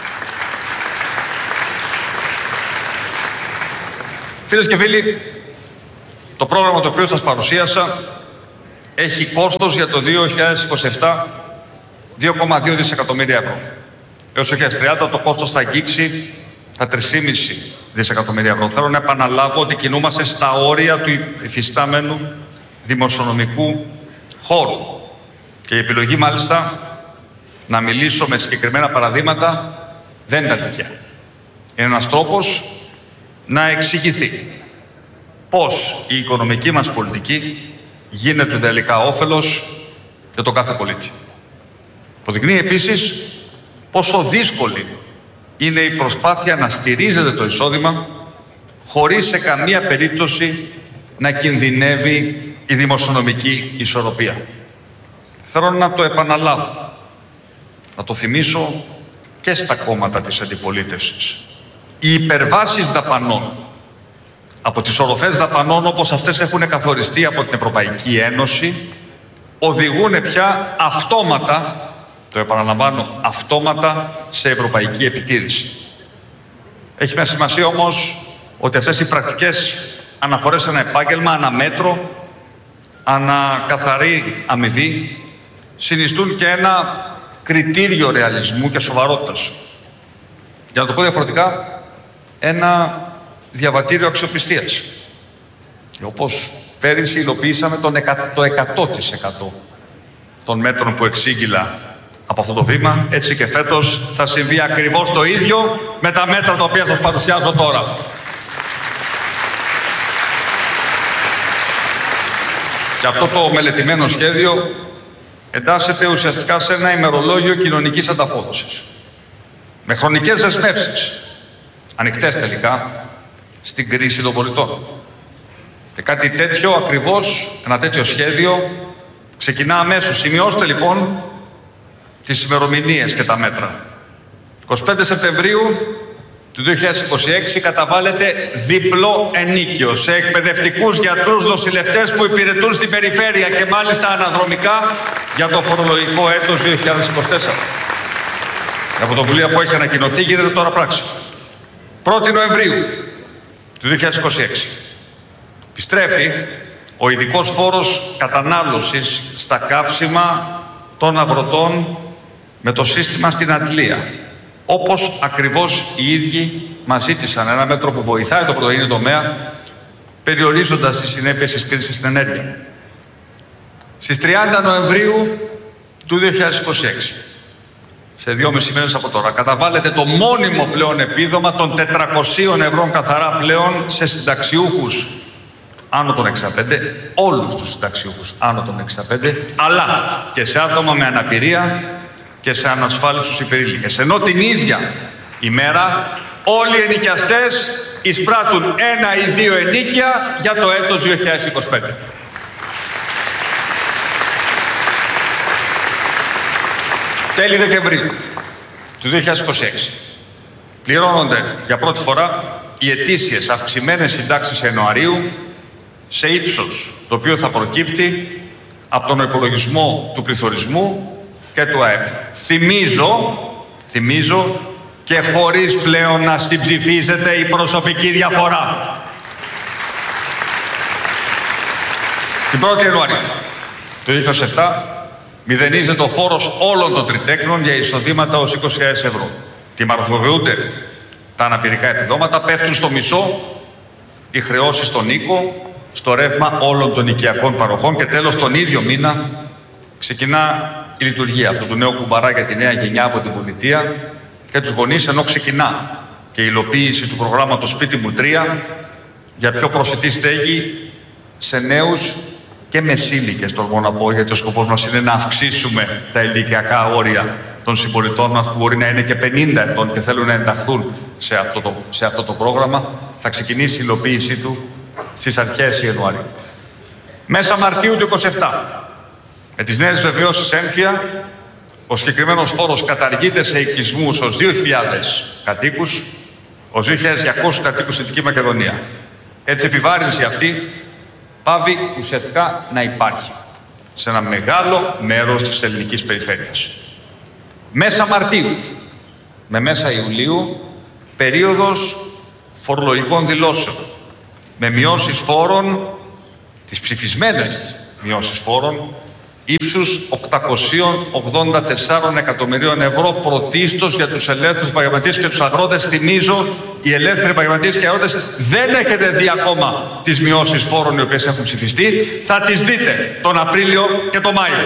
Φίλες και φίλοι, το πρόγραμμα το οποίο σας παρουσίασα έχει κόστος για το δύο χιλιάδες είκοσι επτά δύο κόμμα δύο δισεκατομμύρια ευρώ. Έως το δύο χιλιάδες τριάντα το κόστος θα αγγίξει τα τρία κόμμα πέντε δισεκατομμύρια ευρώ. Θέλω να επαναλάβω ότι κινούμαστε στα όρια του υφιστάμενου δημοσιονομικού χώρου. Και η επιλογή μάλιστα να μιλήσω με συγκεκριμένα παραδείγματα δεν ήταν τυχαία. Είναι ένας τρόπος να εξηγηθεί πώς η οικονομική μας πολιτική γίνεται τελικά όφελος για τον κάθε πολίτη. Αποδεικνύει επίσης πόσο δύσκολη είναι η προσπάθεια να στηρίζεται το εισόδημα χωρίς σε καμία περίπτωση να κινδυνεύει η δημοσιονομική ισορροπία. Θέλω να το επαναλάβω, να το θυμίσω και στα κόμματα της αντιπολίτευσης. Οι υπερβάσεις δαπανών από τις οροφές δαπανών όπως αυτές έχουν καθοριστεί από την Ευρωπαϊκή Ένωση οδηγούν πια αυτόματα, το επαναλαμβάνω, αυτόματα σε ευρωπαϊκή επιτήρηση. Έχει μια σημασία όμως ότι αυτές οι πρακτικές αναφορές σε ένα επάγγελμα, αναμέτρο, ανακαθαρή αμοιβή, συνιστούν και ένα κριτήριο ρεαλισμού και σοβαρότητας. Για να το πω διαφορετικά, ένα διαβατήριο αξιοπιστίας. Και όπως πέρυσι υλοποιήσαμε τον εκα, το εκατό τοις εκατό των μέτρων που εξήγηλα από αυτό το βήμα, έτσι και φέτος θα συμβεί ακριβώς το ίδιο με τα μέτρα τα οποία σας παρουσιάζω τώρα. Και αυτό το μελετημένο σχέδιο εντάσσεται ουσιαστικά σε ένα ημερολόγιο κοινωνικής ανταπόδοσης. Με χρονικές δεσμεύσεις, ανοιχτές τελικά, στην κρίση των πολιτών. Και κάτι τέτοιο ακριβώς, ένα τέτοιο σχέδιο, ξεκινά αμέσως. Σημειώστε λοιπόν τις ημερομηνίες και τα μέτρα. εικοστή πέμπτη Σεπτεμβρίου του δύο χιλιάδες είκοσι έξι καταβάλλεται διπλό ενίκιο σε εκπαιδευτικούς γιατρούς νοσηλευτές που υπηρετούν στην περιφέρεια και μάλιστα αναδρομικά για το φορολογικό έτος δύο χιλιάδες είκοσι τέσσερα. Η πρωτοβουλία που έχει ανακοινωθεί γίνεται τώρα πράξη. πρώτη Νοεμβρίου του δύο χιλιάδες είκοσι έξι επιστρέφει ο ειδικός φόρος κατανάλωσης στα καύσιμα των αγροτών με το σύστημα στην Αντλία. Όπως ακριβώς οι ίδιοι μας ζήτησαν, ένα μέτρο που βοηθάει το πρωτογενή τομέα, περιορίζοντας τις συνέπειες της κρίσης στην ενέργεια. Στις τριάντα Νοεμβρίου του δύο χιλιάδες είκοσι έξι, σε δυόμισι μέρες από τώρα, καταβάλλεται το μόνιμο πλέον επίδομα των τετρακοσίων ευρώ καθαρά πλέον σε συνταξιούχους άνω των εξήντα πέντε, όλους τους συνταξιούχους άνω των εξήντα πέντε, αλλά και σε άτομα με αναπηρία και σε ανασφάλιστους υπερήλικες. Ενώ την ίδια ημέρα όλοι οι ενοικιαστές εισπράττουν ένα ή δύο ενίκια για το έτος δύο χιλιάδες είκοσι πέντε. Τέλη Δεκεμβρίου του δύο χιλιάδες είκοσι έξι πληρώνονται για πρώτη φορά οι ετήσιες αυξημένες συντάξεις Ιανουαρίου σε ύψος το οποίο θα προκύπτει από τον υπολογισμό του πληθωρισμού και του ΑΕΠ. Θυμίζω, θυμίζω και χωρίς πλέον να συμψηφίζεται η προσωπική διαφορά. Την πρώτη Ιανουαρίου του δύο χιλιάδες είκοσι επτά μηδενίζεται ο φόρος όλων των τριτέκνων για εισοδήματα ως είκοσι χιλιάδες ευρώ. Τιμαρχοποιούνται τα αναπηρικά επιδόματα, πέφτουν στο μισό οι χρεώσεις στον οίκο, στο ρεύμα όλων των οικιακών παροχών και τέλος τον ίδιο μήνα ξεκινά η λειτουργία αυτού του νέου κουμπαρά για τη νέα γενιά από την πολιτεία και τους γονείς, ενώ ξεκινά και η υλοποίηση του προγράμματος Σπίτι μου τρία για πιο προσιτή στέγη σε νέους και μεσήλικες, τολμώ να πω, γιατί ο σκοπός μας είναι να αυξήσουμε τα ηλικιακά όρια των συμπολιτών μας που μπορεί να είναι και πενήντα ετών και θέλουν να ενταχθούν σε αυτό το, σε αυτό το πρόγραμμα. Θα ξεκινήσει η υλοποίησή του στις αρχές Ιανουαρίου. Μέσα Μαρτίου του είκοσι επτά, με τις νέες βεβαιώσεις έμφυα, ο συγκεκριμένος φόρος καταργείται σε οικισμούς ως δύο χιλιάδες κατοίκους, ως δύο χιλιάδες διακόσιους κατοίκους στη Δυτική Μακεδονία. Έτσι, επιβάρυνση αυτή πάβει ουσιαστικά να υπάρχει σε ένα μεγάλο μέρος της ελληνικής περιφέρειας. Μέσα Μαρτίου με μέσα Ιουλίου, περίοδος φορολογικών δηλώσεων, με μειώσεις φόρων, τις ψηφισμένες μειώσεις φόρων, ύψους οκτακόσια ογδόντα τέσσερα εκατομμυρίων ευρώ πρωτίστως για τους ελεύθερους επαγγελματίες και τους αγρότες. Θυμίζω, οι ελεύθεροι επαγγελματίες και οι αγρότες δεν έχετε δει ακόμα τις μειώσεις φόρων οι οποίες έχουν ψηφιστεί. Θα τις δείτε τον Απρίλιο και τον Μάιο.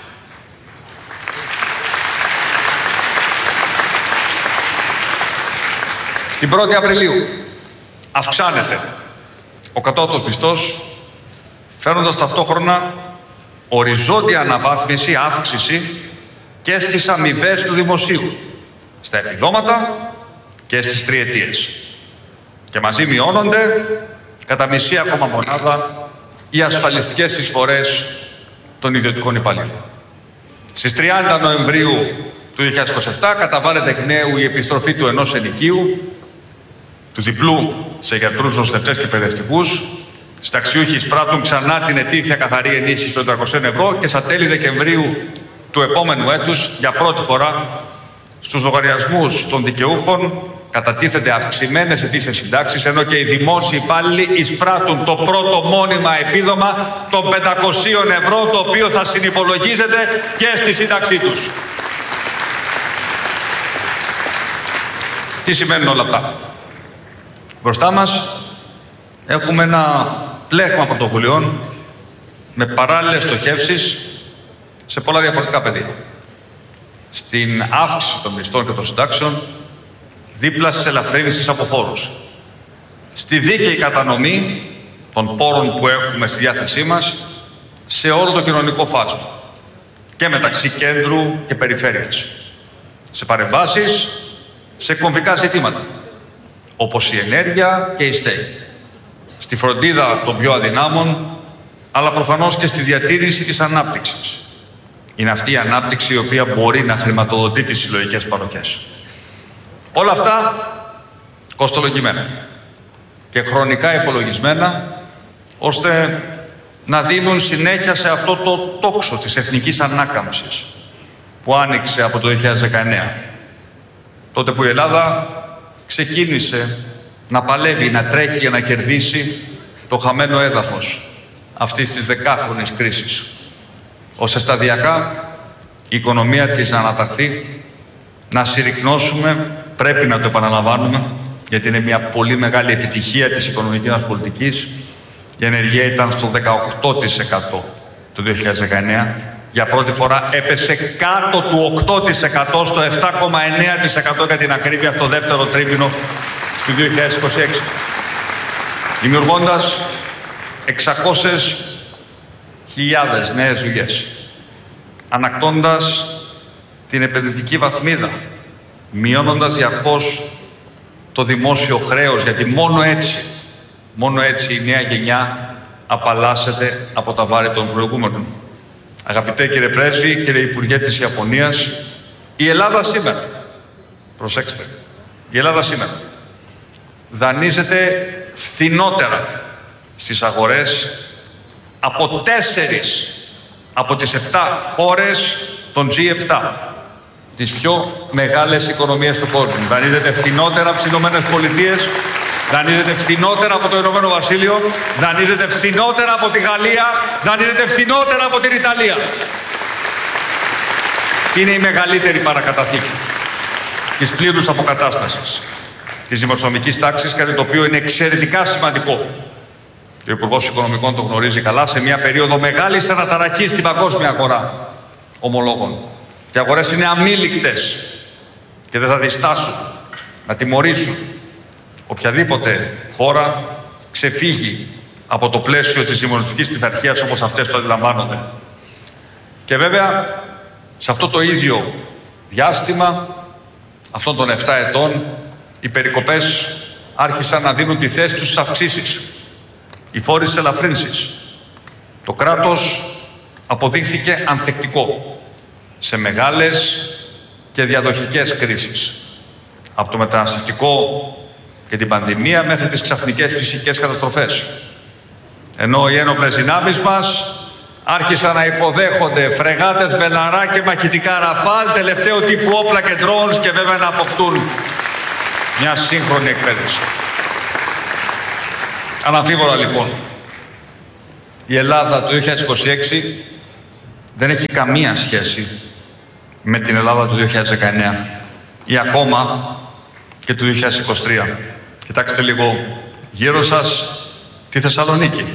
Την πρώτη Απριλίου αυξάνεται ο κατώτατος μισθός, φέρνοντας ταυτόχρονα οριζόντια αναβάθμιση, αύξηση και στις αμοιβές του δημοσίου, στα επιδόματα και στις τριετίες. Και μαζί μειώνονται κατά μισή ακόμα μονάδα οι ασφαλιστικές εισφορές των ιδιωτικών υπαλλήλων. Στις τριάντα Νοεμβρίου του δύο χιλιάδες είκοσι επτά καταβάλλεται εκ νέου η επιστροφή του ενός ενοικίου, του διπλού σε γιατρούς, νοσηλευτές και παιδευτικούς. Συνταξιούχοι εισπράττουν ξανά την ετήσια καθαρή ενίσχυση των τριακοσία ευρώ και στα τέλη Δεκεμβρίου του επόμενου έτους, για πρώτη φορά, στους λογαριασμούς των δικαιούχων κατατίθεται αυξημένες ετήσιες συντάξεις, ενώ και οι δημόσιοι υπάλληλοι εισπράττουν το πρώτο μόνιμα επίδομα των πεντακόσια ευρώ, το οποίο θα συνυπολογίζεται και στη σύνταξή τους. Τι σημαίνουν όλα αυτά? Μπροστά μας έχουμε ένα πλέγμα πρωτοβουλειών με παράλληλες στοχεύσεις σε πολλά διαφορετικά πεδία. Στην αύξηση των μισθών και των συντάξεων, δίπλα στις ελαφρύνσεις από φόρους. Στη δίκαιη κατανομή των πόρων που έχουμε στη διάθεσή μας σε όλο το κοινωνικό φάσμα και μεταξύ κέντρου και περιφέρειας. Σε παρεμβάσεις σε κομβικά ζητήματα, όπως η ενέργεια και η στέγη. Στη φροντίδα των πιο αδυνάμων, αλλά προφανώς και στη διατήρηση της ανάπτυξης. Είναι αυτή η ανάπτυξη η οποία μπορεί να χρηματοδοτεί τις συλλογικές παροχές. Όλα αυτά κοστολογημένα και χρονικά υπολογισμένα, ώστε να δίνουν συνέχεια σε αυτό το τόξο της εθνικής ανάκαμψης που άνοιξε από το δύο χιλιάδες δεκαεννέα. Τότε που η Ελλάδα ξεκίνησε να παλεύει, να τρέχει για να κερδίσει το χαμένο έδαφος αυτής της δεκάχρονης κρίσης, ώστε σταδιακά η οικονομία της να αναταχθεί, να συρρικνώσουμε, πρέπει να το επαναλαμβάνουμε, γιατί είναι μια πολύ μεγάλη επιτυχία της οικονομικής μας πολιτικής. Η ενεργεία ήταν στο δεκαοκτώ τοις εκατό το δύο χιλιάδες δεκαεννέα. Για πρώτη φορά έπεσε κάτω του οκτώ τοις εκατό, στο επτά κόμμα εννέα τοις εκατό για την ακρίβεια, στο δεύτερο τρίμηνο του δύο χιλιάδες είκοσι έξι. Δημιουργώντας εξακόσιες χιλιάδες νέες δουλειές. Ανακτώντας την επενδυτική βαθμίδα. Μειώνοντας διαρκώς το δημόσιο χρέος, γιατί μόνο έτσι, μόνο έτσι η νέα γενιά απαλλάσσεται από τα βάρη των προηγούμενων. Αγαπητέ κύριε Πρέσβη, κύριε Υπουργέ της Ιαπωνίας, η Ελλάδα σήμερα, προσέξτε, η Ελλάδα σήμερα δανείζεται φθηνότερα στις αγορές από τέσσερις από τις επτά χώρες των τζι επτά, τις πιο μεγάλες οικονομίες του κόσμου. Δανείζεται φθηνότερα από τις Ηνωμένες Πολιτείες, δανείζεται φθηνότερα από το Ηνωμένο Βασίλειο, δανείζεται φθηνότερα από τη Γαλλία, δανείζεται φθηνότερα από την Ιταλία. Είναι η μεγαλύτερη παρακαταθήκη της πλήρους αποκατάστασης της δημοσιονομικής τάξης, κάτι το οποίο είναι εξαιρετικά σημαντικό. Ο Υπουργός Οικονομικών το γνωρίζει καλά, σε μια περίοδο μεγάλης αναταραχής στην παγκόσμια αγορά ομολόγων. Και οι αγορές είναι αμήλικτες και δεν θα διστάσουν να τιμωρήσουν οποιαδήποτε χώρα ξεφύγει από το πλαίσιο της δημοσιονομικής πειθαρχίας όπως αυτές το αντιλαμβάνονται. Και βέβαια, σε αυτό το ίδιο διάστημα, αυτών των επτά ετών, οι περικοπές άρχισαν να δίνουν τη θέση τους στις αυξήσεις. Οι φόροι στις ελαφρύνσεις. Το κράτος αποδείχθηκε ανθεκτικό σε μεγάλες και διαδοχικές κρίσεις. Από το μεταναστευτικό και την πανδημία μέχρι τις ξαφνικές φυσικές καταστροφές. Ενώ οι ένοπλες δυνάμεις μας άρχισαν να υποδέχονται φρεγάτες Μπελαρά και μαχητικά Ραφάλ, τελευταίο τύπου όπλα και drones, και βέβαια να αποκτούν μια σύγχρονη εκπαίδευση. Αναμφίβολα λοιπόν, η Ελλάδα του δύο χιλιάδες είκοσι έξι δεν έχει καμία σχέση με την Ελλάδα του δύο χιλιάδες δεκαεννέα ή ακόμα και του δύο χιλιάδες είκοσι τρία. Κοιτάξτε λίγο γύρω σας τη Θεσσαλονίκη.